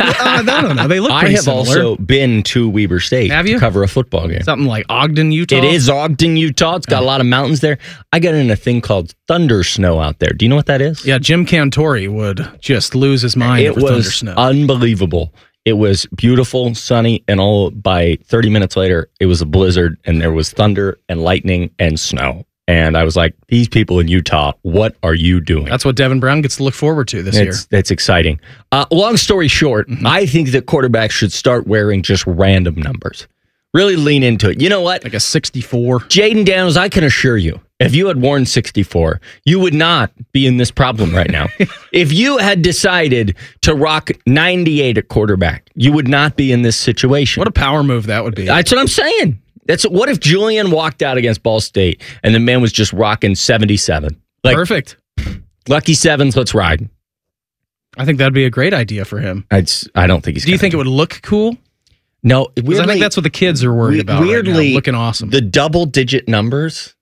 [SPEAKER 5] They look pretty
[SPEAKER 2] I have
[SPEAKER 5] similar.
[SPEAKER 2] also been to Weber State.
[SPEAKER 5] Have you?
[SPEAKER 2] To cover a football game.
[SPEAKER 5] Something like Ogden, Utah?
[SPEAKER 2] It is Ogden, Utah. It's got a lot of mountains there. I got in a thing called thunder snow out there. Do you know what that is?
[SPEAKER 5] Yeah, Jim Cantori would just lose his mind over thunder snow.
[SPEAKER 2] It was unbelievable. It was beautiful, sunny, and all by 30 minutes later, it was a blizzard, and there was thunder and lightning and snow. And I was like, these people in Utah, what are you doing?
[SPEAKER 5] That's what Devin Brown gets to look forward to this year.
[SPEAKER 2] That's exciting. Long story short, I think that quarterbacks should start wearing just random numbers. Really lean into it. You know what?
[SPEAKER 5] Like a 64.
[SPEAKER 2] Jaden Daniels, I can assure you, if you had worn 64, you would not be in this problem right now. If you had decided to rock 98 at quarterback, you would not be in this situation.
[SPEAKER 5] What a power move that would be.
[SPEAKER 2] That's what I'm saying. What if Julian walked out against Ball State and the man was just rocking 77?
[SPEAKER 5] Perfect.
[SPEAKER 2] Lucky sevens, let's ride.
[SPEAKER 5] I think that'd be a great idea for him.
[SPEAKER 2] I don't think he's.
[SPEAKER 5] Do you think it would look cool?
[SPEAKER 2] No,
[SPEAKER 5] weirdly, I think that's what the kids are worried about.
[SPEAKER 2] Weirdly,
[SPEAKER 5] right now, looking awesome.
[SPEAKER 2] The double-digit numbers,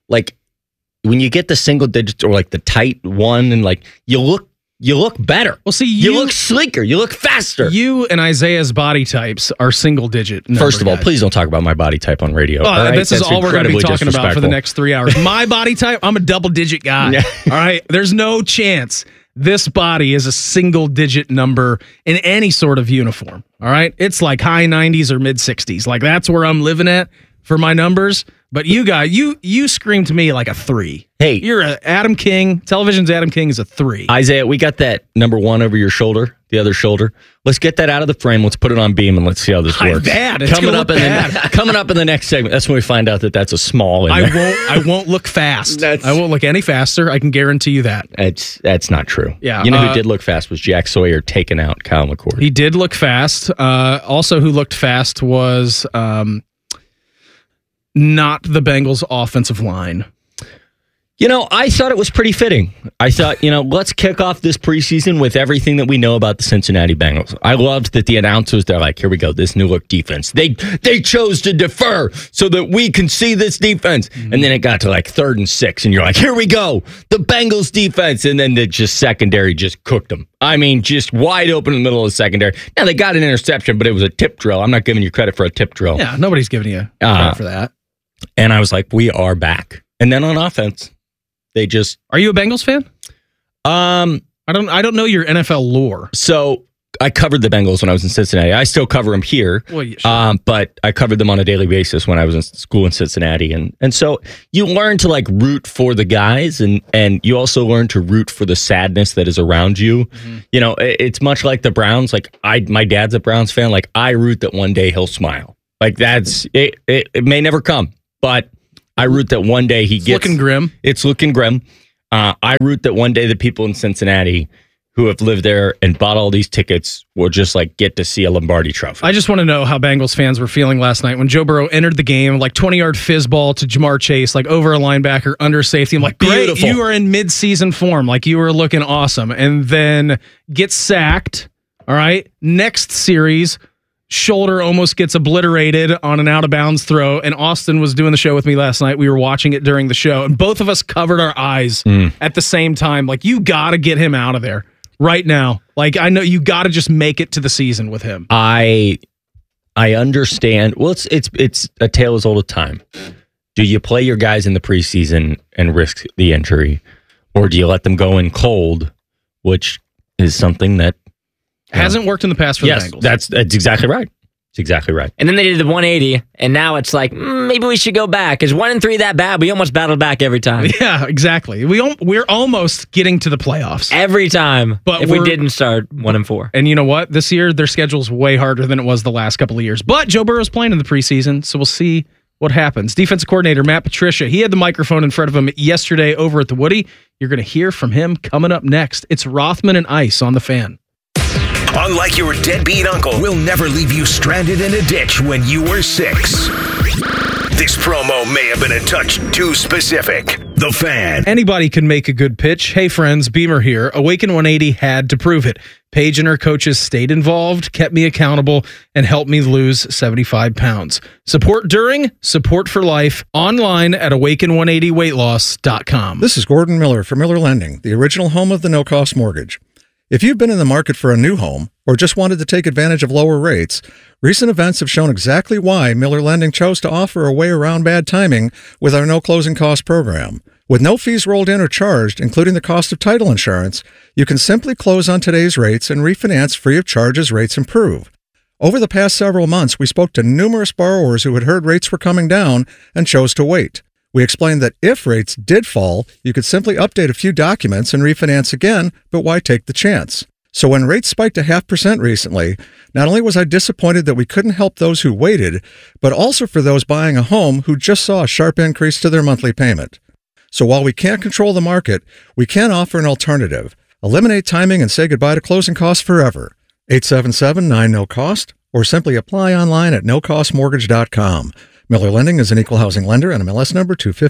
[SPEAKER 2] when you get the single digits or the tight one, and you look better.
[SPEAKER 5] Well, see,
[SPEAKER 2] you look sleeker. You look faster.
[SPEAKER 5] You and Isaiah's body types are single-digit.
[SPEAKER 2] First of all,
[SPEAKER 5] guys.
[SPEAKER 2] please don't talk about my body type on radio.
[SPEAKER 5] Oh,
[SPEAKER 2] right?
[SPEAKER 5] This is all we're going to be talking about for the next 3 hours. My body type, I'm a double-digit guy.
[SPEAKER 2] Yeah.
[SPEAKER 5] All right? There's no chance this body is a single-digit number in any sort of uniform. All right? It's like high 90s or mid-60s. That's where I'm living at for my numbers. But you guys, you scream to me like a 3.
[SPEAKER 2] Hey.
[SPEAKER 5] You're a Adam King. Television's Adam King is a 3.
[SPEAKER 2] Isaiah, we got that number 1 over your shoulder, the other shoulder. Let's get that out of the frame. Let's put it on beam and let's see how this works.
[SPEAKER 5] Bad. It's
[SPEAKER 2] coming up in the next segment. That's when we find out that that's a small.
[SPEAKER 5] I won't look fast. I won't look any faster. I can guarantee you that.
[SPEAKER 2] That's not true.
[SPEAKER 5] Yeah.
[SPEAKER 2] You know who did look fast was Jack Sawyer taking out Kyle McCord.
[SPEAKER 5] He did look fast. Also, who looked fast was not the Bengals offensive line.
[SPEAKER 2] I thought it was pretty fitting. I thought, let's kick off this preseason with everything that we know about the Cincinnati Bengals. I loved that the announcers, they're like, here we go, this new look defense. They chose to defer so that we can see this defense. Mm-hmm. And then it got to like 3rd and 6, and you're like, here we go, the Bengals defense. And then the secondary just cooked them. I mean, just wide open in the middle of the secondary. Now, they got an interception, but it was a tip drill. I'm not giving you credit for a tip drill.
[SPEAKER 5] Yeah, nobody's giving you credit for that.
[SPEAKER 2] And I was like, we are back. And then on offense, they just...
[SPEAKER 5] Are you a Bengals fan? I don't know your NFL lore.
[SPEAKER 2] So I covered the Bengals when I was in Cincinnati. I still cover them here, but I covered them on a daily basis when I was in school in Cincinnati. And so you learn to like root for the guys, and you also learn to root for the sadness that is around you. Mm-hmm. It's much like the Browns. Like my dad's a Browns fan. Like I root that one day he'll smile. Like that's it. It may never come, but I root that one day he gets...
[SPEAKER 5] looking grim.
[SPEAKER 2] It's looking grim. I root that one day the people in Cincinnati who have lived there and bought all these tickets will just like get to see a Lombardi trophy.
[SPEAKER 5] I just want to know how Bengals fans were feeling last night when Joe Burrow entered the game, like 20-yard fizz ball to Jamar Chase, like over a linebacker, under safety. I'm like, great, beautiful. You are in mid-season form. Like you were looking awesome. And then gets sacked. All right. Next series, shoulder almost gets obliterated on an out-of-bounds throw, and Austin was doing the show with me last night. We were watching it during the show, and both of us covered our eyes at the same time. Like, you got to get him out of there right now. Like, I know you got to just make it to the season with him.
[SPEAKER 2] I understand. Well, it's a tale as old as time. Do you play your guys in the preseason and risk the injury, or do you let them go in cold, which is something that
[SPEAKER 5] hasn't worked in the past for the Bengals.
[SPEAKER 2] That's exactly right. It's exactly right.
[SPEAKER 6] And then they did the 180, and now it's like, maybe we should go back. Is 1-3 that bad? We almost battled back every time.
[SPEAKER 5] Yeah, exactly. We're almost getting to the playoffs.
[SPEAKER 6] Every time, but if we didn't start 1-4.
[SPEAKER 5] And you know what? This year, their schedule's way harder than it was the last couple of years. But Joe Burrow's playing in the preseason, so we'll see what happens. Defensive coordinator Matt Patricia, he had the microphone in front of him yesterday over at the Woody. You're going to hear from him coming up next. It's Rothman and Ice on The Fan.
[SPEAKER 3] Unlike your deadbeat uncle, we'll never leave you stranded in a ditch when you were 6. This promo may have been a touch too specific. The Fan.
[SPEAKER 5] Anybody can make a good pitch. Hey friends, Beamer here. Awaken 180 had to prove it. Paige and her coaches stayed involved, kept me accountable, and helped me lose 75 pounds. Support during, support for life. Online at awaken180weightloss.com.
[SPEAKER 7] This is Gordon Miller from Miller Lending, the original home of the no-cost mortgage. If you've been in the market for a new home or just wanted to take advantage of lower rates, recent events have shown exactly why Miller Lending chose to offer a way around bad timing with our no closing cost program. With no fees rolled in or charged, including the cost of title insurance, you can simply close on today's rates and refinance free of charge as rates improve. Over the past several months, we spoke to numerous borrowers who had heard rates were coming down and chose to wait. We explained that if rates did fall, you could simply update a few documents and refinance again, but why take the chance? So when rates spiked 0.5% recently, not only was I disappointed that we couldn't help those who waited, but also for those buying a home who just saw a sharp increase to their monthly payment. So while we can't control the market, we can offer an alternative. Eliminate timing and say goodbye to closing costs forever. 877-9-NO-COST, or simply apply online at nocostmortgage.com. Miller Lending is an equal housing lender and MLS number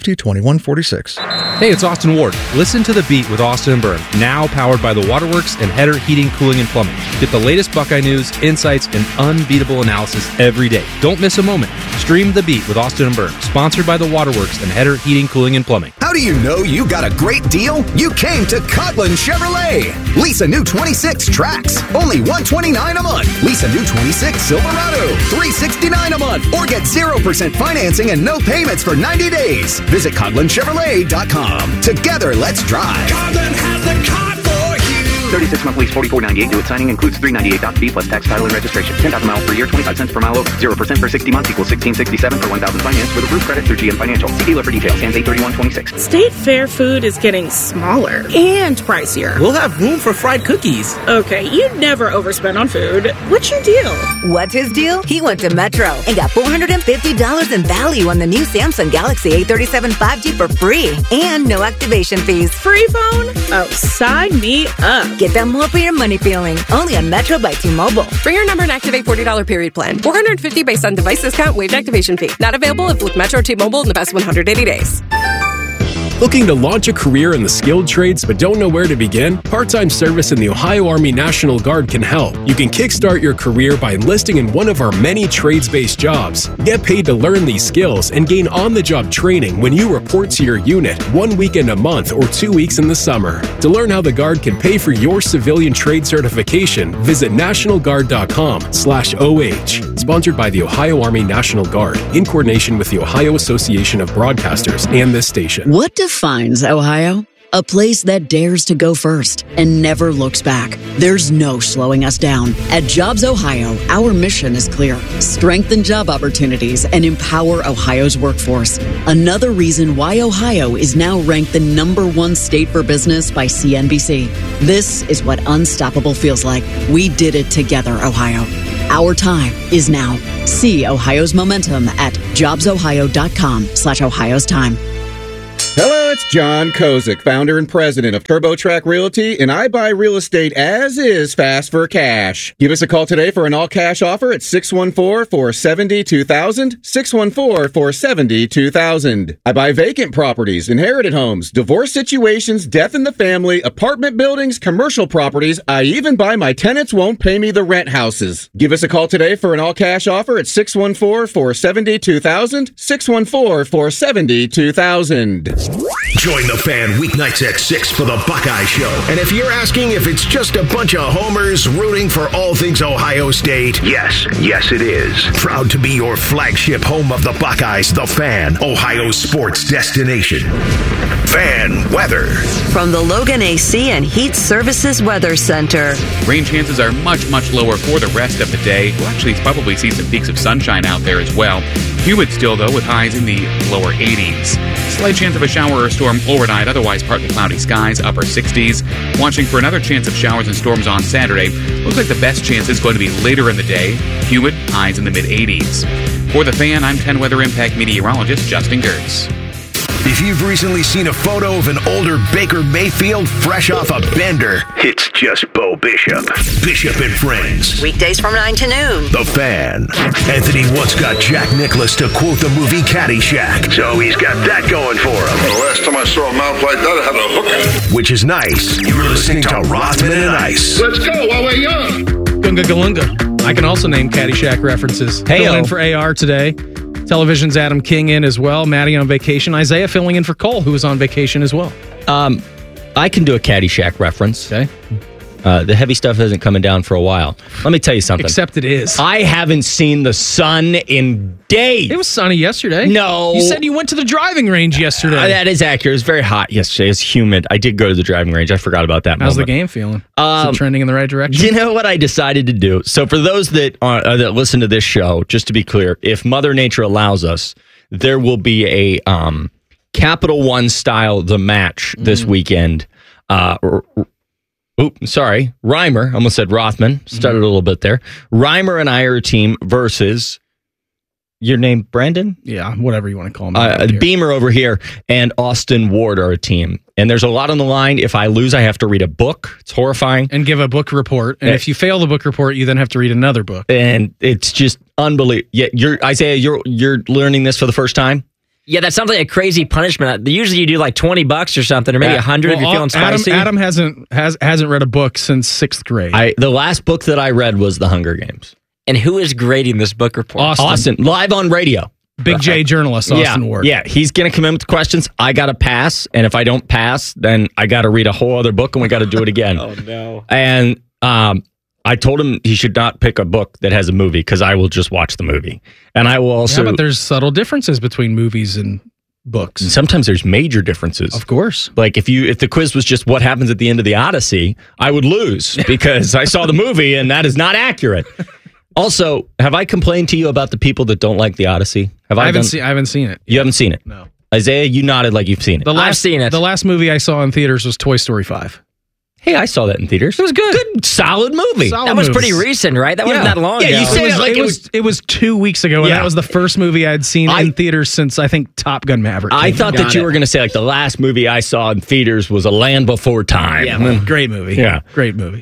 [SPEAKER 7] 250-2146.
[SPEAKER 9] Hey, it's Austin Ward. Listen to The Beat with Austin and Byrne, now powered by the Waterworks and Header Heating, Cooling, and Plumbing. Get the latest Buckeye news, insights, and unbeatable analysis every day. Don't miss a moment. Stream The Beat with Austin and Byrne, sponsored by the Waterworks and Header Heating, Cooling, and Plumbing.
[SPEAKER 10] How do you know you got a great deal? You came to Coghlan Chevrolet. Lease a new 26 Trax, only $129 a month. Lease a new 26 Silverado, $369 a month. Or get 0% financing and no payments for 90 days. Visit CoglanChevrolet.com. Together, let's drive.
[SPEAKER 11] Coghlan has the car for you.
[SPEAKER 12] 36-month lease, $44.98 due at signing, includes $398 fee plus tax, title, and registration. 10,000 miles per year, 25 cents per mile over. 0% for 60 months equals $16.67 for 1,000 finance with approved credit through GM Financial. See dealer for details. Hands 8/31/26.
[SPEAKER 13] State Fair food is getting smaller and pricier.
[SPEAKER 14] We'll have room for fried cookies.
[SPEAKER 13] Okay, you never overspend on food. What's your deal?
[SPEAKER 29] What's his deal? He went to Metro and got $450 in value on the new Samsung Galaxy A37 5G for free and no activation fees.
[SPEAKER 13] Free phone? Oh, sign me up.
[SPEAKER 29] Get that more for your money feeling. Only on Metro by T-Mobile.
[SPEAKER 30] Bring your number and activate $40 period plan. $450 based on device discount, waived activation fee. Not available if with Metro T-Mobile in the past 180 days.
[SPEAKER 15] Looking to launch a career in the skilled trades but don't know where to begin? Part-time service in the Ohio Army National Guard can help. You can kickstart your career by enlisting in one of our many trades-based jobs. Get paid to learn these skills and gain on-the-job training when you report to your unit 1 weekend a month or 2 weeks in the summer. To learn how the Guard can pay for your civilian trade certification, visit nationalguard.com/OH. Sponsored by the Ohio Army National Guard in coordination with the Ohio Association of Broadcasters and this station.
[SPEAKER 16] What defines Ohio? A place that dares to go first and never looks back. There's no slowing us down. At Jobs Ohio, our mission is clear. Strengthen job opportunities and empower Ohio's workforce. Another reason why Ohio is now ranked the #1 state for business by CNBC. This is what unstoppable feels like. We did it together, Ohio. Our time is now. See Ohio's momentum at jobsohio.com/Ohio's time.
[SPEAKER 17] Hello, it's John Kozik, founder and president of TurboTrack Realty, and I buy real estate as is fast for cash. Give us a call today for an all-cash offer at 614-470-2000, 614-470-2000. I buy vacant properties, inherited homes, divorce situations, death in the family, apartment buildings, commercial properties. I even buy my tenants won't pay me the rent houses. Give us a call today for an all-cash offer at 614-470-2000, 614-470-2000.
[SPEAKER 3] Join the Fan weeknights at 6 for the Buckeye Show. And if you're asking if it's just a bunch of homers rooting for all things Ohio State, yes, it is. Proud to be your flagship home of the Buckeyes, the Fan, Ohio's sports destination. Fan weather.
[SPEAKER 8] From the Logan AC and Heat Services Weather Center.
[SPEAKER 18] Rain chances are much, much lower for the rest of the day. We'll actually probably see some peaks of sunshine out there as well. Humid still, though, with highs in the lower 80s. Slight chance of a shower or storm overnight, otherwise partly cloudy skies, upper 60s. Watching for another chance of showers and storms on Saturday. Looks like the best chance is going to be later in the day. Humid, highs in the mid-80s. For the Fan, I'm 10 Weather Impact meteorologist Justin Gertz.
[SPEAKER 3] If you've recently seen a photo of an older Baker Mayfield fresh off a bender, it's just Bo Bishop. Bishop and Friends.
[SPEAKER 8] Weekdays from 9 to noon.
[SPEAKER 3] The Fan. Anthony once got Jack Nicklaus to quote the movie Caddyshack, so he's got that going for him.
[SPEAKER 19] The last time I saw a mouth like that, I had a hook.
[SPEAKER 3] Which is nice. You're listening to Rothman and Ice.
[SPEAKER 19] Let's go while we're young.
[SPEAKER 5] Gunga Galunga. I can also name Caddyshack references.
[SPEAKER 2] Hey,
[SPEAKER 5] filling in for AR today. Television's Adam King in as well. Maddie on vacation. Isaiah filling in for Cole, who is on vacation as well.
[SPEAKER 2] I can do a Caddyshack reference.
[SPEAKER 5] Okay.
[SPEAKER 2] The heavy stuff isn't coming down for a while. Let me tell you something.
[SPEAKER 5] Except it is.
[SPEAKER 2] I haven't seen the sun in days.
[SPEAKER 5] It was sunny yesterday.
[SPEAKER 2] No.
[SPEAKER 5] You said you went to the driving range yesterday.
[SPEAKER 2] That is accurate. It was very hot yesterday. It's humid. I did go to the driving range. I forgot about that
[SPEAKER 5] How's
[SPEAKER 2] moment.
[SPEAKER 5] the game feeling? Is it trending in the right direction?
[SPEAKER 2] You know what I decided to do? So for those that that listen to this show, just to be clear, if Mother Nature allows us, there will be a Capital One style The Match this weekend. Reimer. Almost said Rothman. Stuttered a little bit there. Reimer and I are a team versus your name, Brandon?
[SPEAKER 5] Yeah, whatever you want to call me.
[SPEAKER 2] Beamer over here and Austin Ward are a team. And there's a lot on the line. If I lose, I have to read a book. It's horrifying.
[SPEAKER 5] And give a book report. And if you fail the book report, you then have to read another book.
[SPEAKER 2] And it's just unbelievable. Yeah, Isaiah, you're learning this for the first time?
[SPEAKER 6] Yeah, that sounds like a crazy punishment. Usually you do like $20 or something, or maybe $100 if you're feeling spicy.
[SPEAKER 5] Adam hasn't read a book since 6th grade.
[SPEAKER 2] The last book that I read was The Hunger Games.
[SPEAKER 6] And who is grading this book report?
[SPEAKER 2] Austin, live on radio.
[SPEAKER 5] Big J journalist, Austin Ward.
[SPEAKER 2] Yeah, he's going to come in with questions. I got to pass. And if I don't pass, then I got to read a whole other book and we got to do it again.
[SPEAKER 6] Oh, no.
[SPEAKER 2] And I told him he should not pick a book that has a movie because I will just watch the movie. And I will also...
[SPEAKER 5] Yeah, but there's subtle differences between movies and books.
[SPEAKER 2] And sometimes there's major differences.
[SPEAKER 5] Of course.
[SPEAKER 2] Like if the quiz was just what happens at the end of the Odyssey, I would lose because I saw the movie and that is not accurate. Also, have I complained to you about the people that don't like the Odyssey?
[SPEAKER 5] I haven't seen it.
[SPEAKER 2] You haven't seen it?
[SPEAKER 5] No.
[SPEAKER 2] Isaiah, you nodded like you've seen it.
[SPEAKER 6] I've seen it.
[SPEAKER 5] The last movie I saw in theaters was Toy Story 5.
[SPEAKER 2] Hey, I saw that in theaters.
[SPEAKER 5] It was good.
[SPEAKER 2] Good, solid movie.
[SPEAKER 6] That was pretty recent, right? That wasn't that long ago.
[SPEAKER 2] Yeah, you say
[SPEAKER 5] it was 2 weeks ago, and that was the first movie I'd seen in theaters since, I think, Top Gun Maverick.
[SPEAKER 2] I thought that you were going to say, like, the last movie I saw in theaters was A Land Before Time.
[SPEAKER 5] Yeah, great movie.
[SPEAKER 2] Yeah.
[SPEAKER 5] Great movie.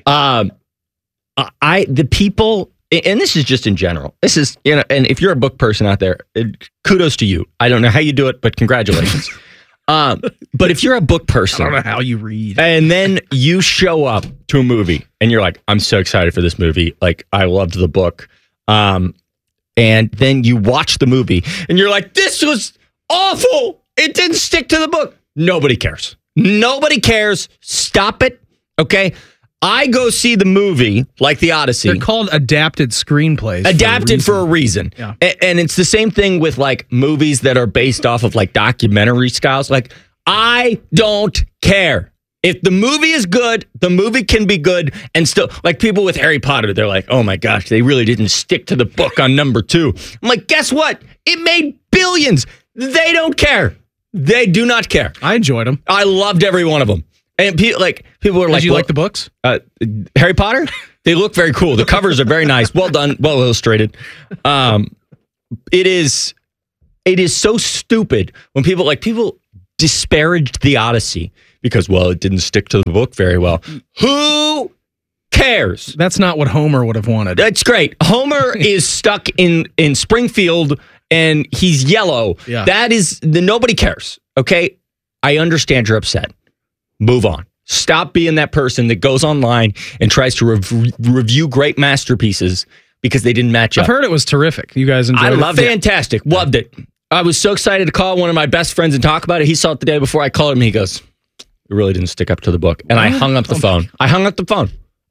[SPEAKER 2] The people, and this is just in general, this is, and if you're a book person out there, kudos to you. I don't know how you do it, but congratulations. But if you're a book person,
[SPEAKER 5] I don't know how you read,
[SPEAKER 2] and then you show up to a movie and you're like, I'm so excited for this movie. Like, I loved the book. And then you watch the movie and you're like, this was awful. It didn't stick to the book. Nobody cares. Nobody cares. Stop it. Okay. I go see the movie like The Odyssey.
[SPEAKER 5] They're called adapted screenplays.
[SPEAKER 2] Adapted for a reason.
[SPEAKER 5] Yeah.
[SPEAKER 2] And it's the same thing with like movies that are based off of like documentary styles. Like, I don't care. If the movie is good, the movie can be good. And still, like people with Harry Potter, they're like, oh my gosh, they really didn't stick to the book on number 2. I'm like, guess what? It made billions. They don't care. They do not care.
[SPEAKER 5] I enjoyed them.
[SPEAKER 2] I loved every one of them. And people were like,
[SPEAKER 5] did you like the books?
[SPEAKER 2] Harry Potter? They look very cool. The covers are very nice. Well done. Well illustrated. It is so stupid when people disparaged The Odyssey because, well, it didn't stick to the book very well. Who cares?
[SPEAKER 5] That's not what Homer would have wanted.
[SPEAKER 2] That's great. Homer is stuck in Springfield and he's yellow.
[SPEAKER 5] Yeah.
[SPEAKER 2] That is, nobody cares. Okay? I understand you're upset. Move on. Stop being that person that goes online and tries to review great masterpieces because they didn't match up.
[SPEAKER 5] I've heard it was terrific. You guys enjoyed it?
[SPEAKER 2] I loved it. Fantastic. Loved it. I was so excited to call one of my best friends and talk about it. He saw it the day before I called him. He goes, it really didn't stick up to the book. And I hung up the phone. I hung up the phone.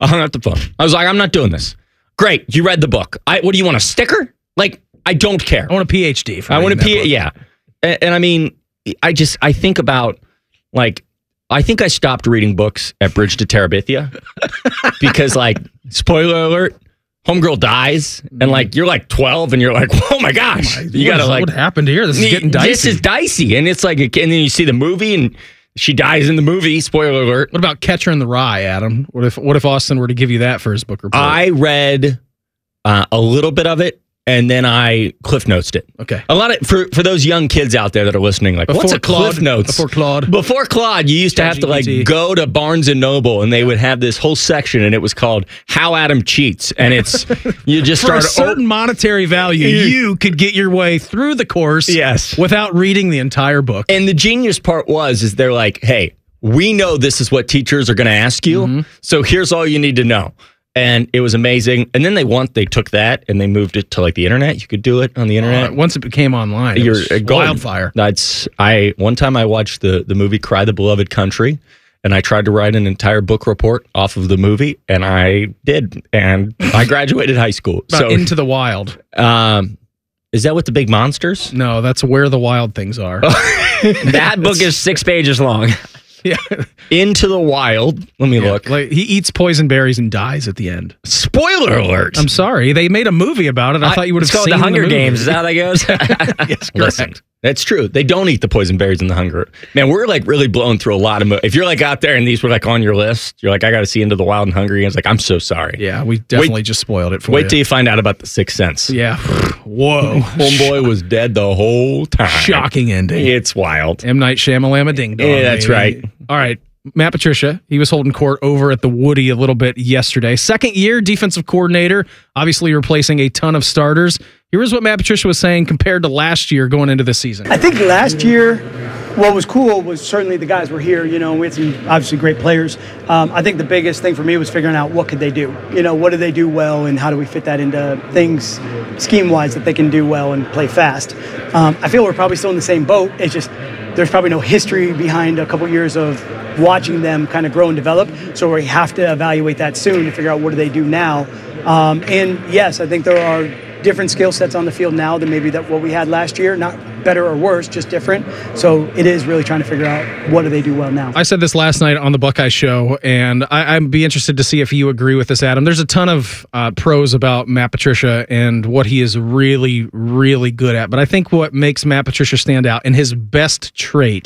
[SPEAKER 2] I was like, I'm not doing this. Great. You read the book. What do you want, a sticker? Like, I don't care.
[SPEAKER 5] I want a PhD.
[SPEAKER 2] I want a PhD. Yeah. And I mean, I think about like, I think I stopped reading books at Bridge to Terabithia because, like, spoiler alert, homegirl dies, and like you're like 12, and you're like, oh my gosh, you gotta like,
[SPEAKER 5] what happened here? This is getting dicey.
[SPEAKER 2] This is dicey, and it's like, and then you see the movie, and she dies in the movie. Spoiler alert.
[SPEAKER 5] What about Catcher in the Rye, Adam? What if Austin were to give you that for his book report?
[SPEAKER 2] I read a little bit of it. And then I Cliff Notes it.
[SPEAKER 5] Okay.
[SPEAKER 2] A lot of for those young kids out there that are listening, like, what's a Cliff Notes? Before Claude, you used to have to like go to Barnes and Noble, and they would have this whole section, and it was called "How Adam Cheats," and it's you just
[SPEAKER 5] for
[SPEAKER 2] start
[SPEAKER 5] a certain monetary value, you could get your way through the course, without reading the entire book.
[SPEAKER 2] And the genius part is they're like, hey, we know this is what teachers are going to ask you, so here's all you need to know. And it was amazing. And then they took that and they moved it to like the internet. You could do it on the internet.
[SPEAKER 5] Once it became online, it was wildfire.
[SPEAKER 2] One time I watched the movie Cry the Beloved Country, and I tried to write an entire book report off of the movie, and I did. And I graduated high school.
[SPEAKER 5] So Into the Wild.
[SPEAKER 2] Is that with the big monsters?
[SPEAKER 5] No, that's Where the Wild Things Are.
[SPEAKER 6] That book is 6 pages long.
[SPEAKER 5] Yeah.
[SPEAKER 2] Into the Wild. Let me look.
[SPEAKER 5] Like, he eats poison berries and dies at the end.
[SPEAKER 2] Spoiler alert.
[SPEAKER 5] I'm sorry. They made a movie about it. I thought you would have seen
[SPEAKER 6] it. It's called The Hunger Games. Is that how that goes?
[SPEAKER 5] Yes, correct.
[SPEAKER 2] Listen, that's true. They don't eat the poison berries in The Hunger. Man, we're like really blowing through a lot of if you're like out there and these were like on your list, you're like, I got to see Into the Wild and Hunger Games. Like, I'm so sorry.
[SPEAKER 5] Yeah, we definitely just spoiled it for you.
[SPEAKER 2] Wait till you find out about The Sixth Sense.
[SPEAKER 5] Yeah. Whoa.
[SPEAKER 2] Homeboy was dead the whole time.
[SPEAKER 5] Shocking ending.
[SPEAKER 2] It's wild.
[SPEAKER 5] M. Night Shyamalan ding dong.
[SPEAKER 2] Yeah, that's right.
[SPEAKER 5] All right. Matt Patricia, he was holding court over at the Woody a little bit yesterday. Second year defensive coordinator, obviously replacing a ton of starters. Here's what Matt Patricia was saying compared to last year going into the season.
[SPEAKER 1] I think last year, what was cool was certainly the guys were here. You know, we had some obviously great players. I think the biggest thing for me was figuring out what could they do. You know, what do they do well, and how do we fit that into things scheme-wise that they can do well and play fast. I feel we're probably still in the same boat. It's just there's probably no history behind a couple years of watching them kind of grow and develop. So we have to evaluate that soon to figure out what do they do now. And yes, I think there are different skill sets on the field now than maybe what we had last year. Not better or worse, just different. So it is really trying to figure out what do they do well now.
[SPEAKER 5] I said this last night on the Buckeye Show, and I'd be interested to see if you agree with this, Adam. There's a ton of pros about Matt Patricia and what he is really, really good at. But I think what makes Matt Patricia stand out and his best trait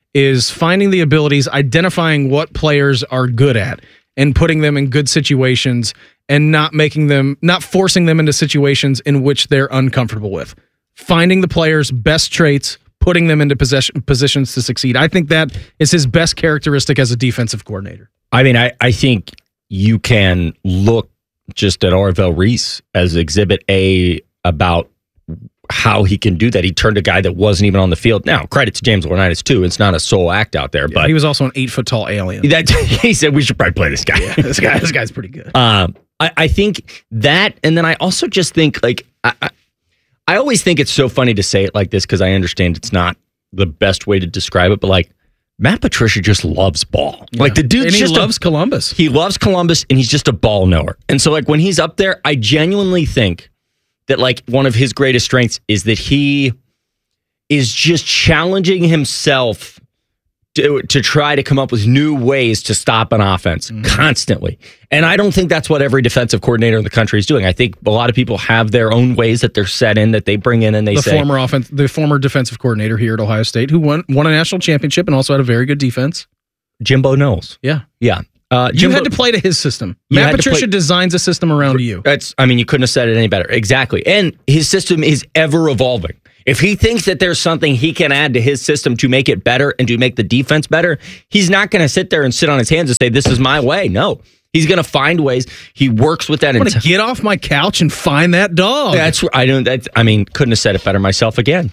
[SPEAKER 5] is finding the abilities, identifying what players are good at, and putting them in good situations and not forcing them into situations in which they're uncomfortable with. Finding the players' best traits, putting them into positions to succeed. I think that is his best characteristic as a defensive coordinator.
[SPEAKER 2] I mean, I think you can look just at Orville Reese as Exhibit A about how he can do that. He turned a guy that wasn't even on the field. Now, credit to James Laurinaitis too. It's not a sole act out there, but
[SPEAKER 5] he was also an 8-foot-tall alien.
[SPEAKER 2] He said we should probably play this guy.
[SPEAKER 5] Yeah, this guy's pretty good.
[SPEAKER 2] I think that, and then I also just think like I always think it's so funny to say it like this because I understand it's not the best way to describe it, but like Matt Patricia just loves ball. Yeah. Like the dude just
[SPEAKER 5] loves Columbus.
[SPEAKER 2] He loves Columbus, and he's just a ball knower. And so like when he's up there, I genuinely think that like one of his greatest strengths is that he is just challenging himself to try to come up with new ways to stop an offense constantly. And I don't think that's what every defensive coordinator in the country is doing. I think a lot of people have their own ways that they're set in, that they bring in and they say.
[SPEAKER 5] The former defensive coordinator here at Ohio State who won a national championship and also had a very good defense.
[SPEAKER 2] Jimbo Knowles.
[SPEAKER 5] Yeah.
[SPEAKER 2] Yeah.
[SPEAKER 5] You had to play to his system. Matt Patricia designs a system around you.
[SPEAKER 2] You couldn't have said it any better. Exactly. And his system is ever evolving. If he thinks that there's something he can add to his system to make it better and to make the defense better, he's not going to sit there and sit on his hands and say, this is my way. No. He's going to find ways. He works with that.
[SPEAKER 5] I'm going to get off my couch and find that dog.
[SPEAKER 2] Couldn't have said it better myself again.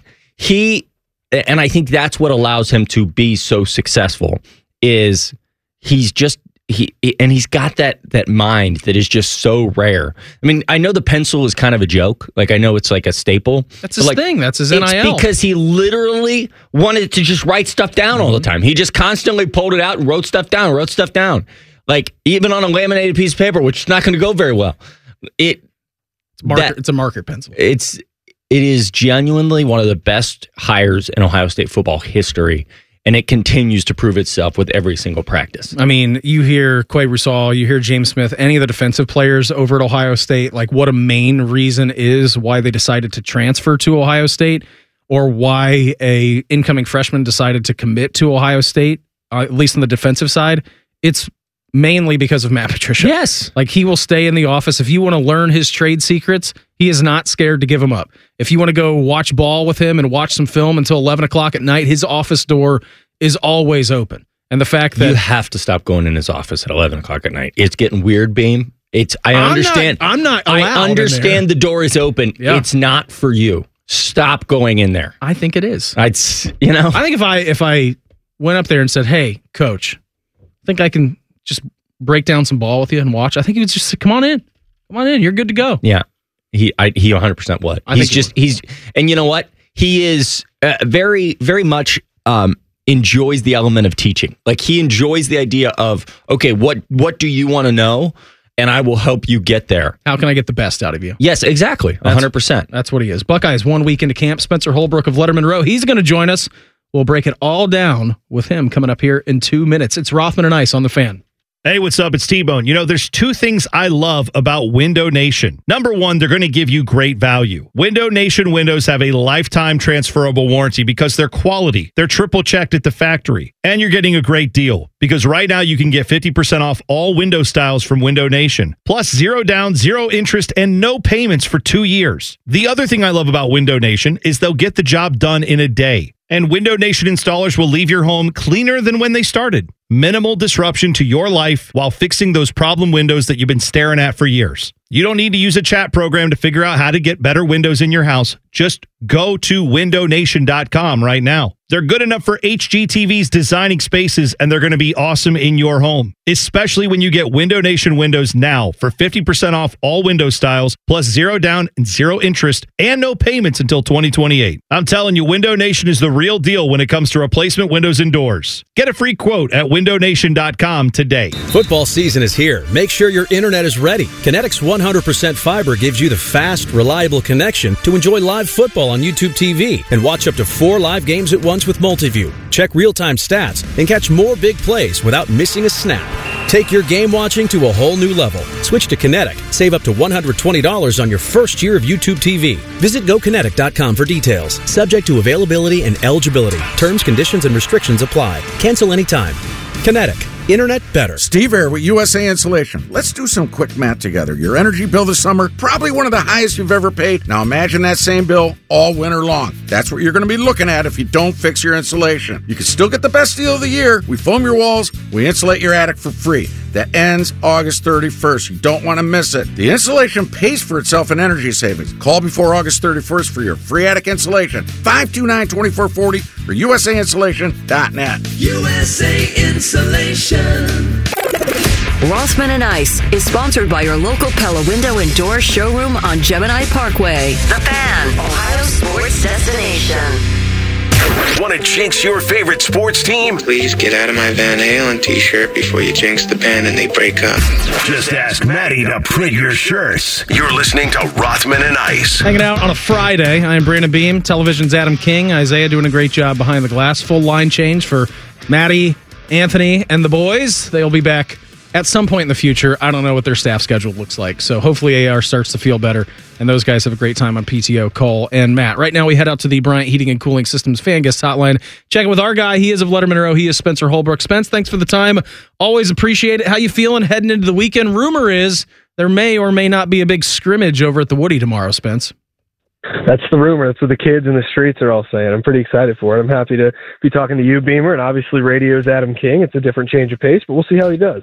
[SPEAKER 2] And I think that's what allows him to be so successful is he's got that mind that is just so rare. I mean, I know the pencil is kind of a joke. Like, I know it's like a staple.
[SPEAKER 5] That's his thing. That's his NIL.
[SPEAKER 2] It's because he literally wanted to just write stuff down all the time. He just constantly pulled it out and wrote stuff down. Like, even on a laminated piece of paper, which is not going to go very well.
[SPEAKER 5] It's a marker pencil.
[SPEAKER 2] It is genuinely one of the best hires in Ohio State football history. And it continues to prove itself with every single practice.
[SPEAKER 5] I mean, you hear Quay Rusal, you hear James Smith, any of the defensive players over at Ohio State, like what a main reason is why they decided to transfer to Ohio State or why a incoming freshman decided to commit to Ohio State, at least on the defensive side. It's mainly because of Matt Patricia.
[SPEAKER 2] Yes.
[SPEAKER 5] Like he will stay in the office. If you want to learn his trade secrets, he is not scared to give them up. If you want to go watch ball with him and watch some film until 11 o'clock at night, his office door is always open. And the fact that
[SPEAKER 2] you have to stop going in his office at 11 o'clock at night. It's getting weird, Beam. I understand.
[SPEAKER 5] I'm not allowed
[SPEAKER 2] I understand the door is open. Yeah. It's not for you. Stop going in there.
[SPEAKER 5] I think it is.
[SPEAKER 2] I think
[SPEAKER 5] if I went up there and said, "Hey, coach, I think I can just break down some ball with you and watch," I think he would just say, "Come on in. You're good to go."
[SPEAKER 2] Yeah. He 100% would. And you know what? He is very, very much enjoys the element of teaching. Like he enjoys the idea of, okay, what do you want to know? And I will help you get there.
[SPEAKER 5] How can I get the best out of you?
[SPEAKER 2] Yes, exactly. 100%.
[SPEAKER 5] That's what he is. Buckeyes 1 week into camp. Spencer Holbrook of Letterman Row. He's going to join us. We'll break it all down with him coming up here in 2 minutes. It's Rothman and Ice on The Fan.
[SPEAKER 4] Hey, what's up? It's T-Bone. There's two things I love about Window Nation. Number one, they're going to give you great value. Window Nation windows have a lifetime transferable warranty because they're quality. They're triple checked at the factory. And you're getting a great deal because right now you can get 50% off all window styles from Window Nation. Plus 0 down, 0 interest, and no payments for 2 years. The other thing I love about Window Nation is they'll get the job done in a day. And Window Nation installers will leave your home cleaner than when they started. Minimal disruption to your life while fixing those problem windows that you've been staring at for years. You don't need to use a chat program to figure out how to get better windows in your house. Just go to windownation.com right now. They're good enough for HGTV's designing spaces, and they're going to be awesome in your home, especially when you get Window Nation windows now for 50% off all window styles, plus 0 down and 0 interest, and no payments until 2028. I'm telling you, Window Nation is the real deal when it comes to replacement windows and doors. Get a free quote at windownation.com today.
[SPEAKER 20] Football season is here. Make sure your internet is ready. Kinetic's 100% fiber gives you the fast, reliable connection to enjoy live football on YouTube TV and watch up to 4 live games at once with Multiview. Check real-time stats and catch more big plays without missing a snap. Take your game watching to a whole new level. Switch to Kinetic. Save up to $120 on your first year of YouTube TV. Visit GoKinetic.com for details. Subject to availability and eligibility. Terms, conditions, and restrictions apply. Cancel anytime. Kinetic. Internet better.
[SPEAKER 21] Steve Air with USA Insulation. Let's do some quick math together. Your energy bill this summer, probably one of the highest you've ever paid. Now imagine that same bill all winter long. That's what you're going to be looking at if you don't fix your insulation. You can still get the best deal of the year. We foam your walls, we insulate your attic for free. that ends August 31st. You don't want to miss it. The installation pays for itself in energy savings. Call before August 31st for your free attic installation. 529-2440 or usainsulation.net.
[SPEAKER 11] USA Insulation.
[SPEAKER 8] Rothman and Ice is sponsored by your local Pella Window and Door showroom on Gemini Parkway. The Fan, Ohio sports destination.
[SPEAKER 3] Want to jinx your favorite sports team?
[SPEAKER 7] Please get out of my Van Halen t-shirt before you jinx the band and they break up.
[SPEAKER 3] Just ask Maddie to print your shirts. You're listening to Rothman and Ice.
[SPEAKER 5] Hanging out on a Friday. I'm Brandon Beam, television's Adam King. Isaiah doing a great job behind the glass. Full line change for Maddie, Anthony, and the boys. They'll be back at some point in the future. I don't know what their staff schedule looks like. So hopefully AR starts to feel better and those guys have a great time on PTO. Cole and Matt. Right now we head out to the Bryant Heating and Cooling Systems fan guest hotline. Checking with our guy. He is of Letterman Row. He is Spencer Holbrook. Spence, thanks for the time. Always appreciate it. How you feeling heading into the weekend? Rumor is there may or may not be a big scrimmage over at the Woody tomorrow, Spence.
[SPEAKER 9] That's the rumor. That's what the kids in the streets are all saying. I'm pretty excited for it. I'm happy to be talking to you, Beamer, and obviously radio's Adam King. It's a different change of pace, but we'll see how he does.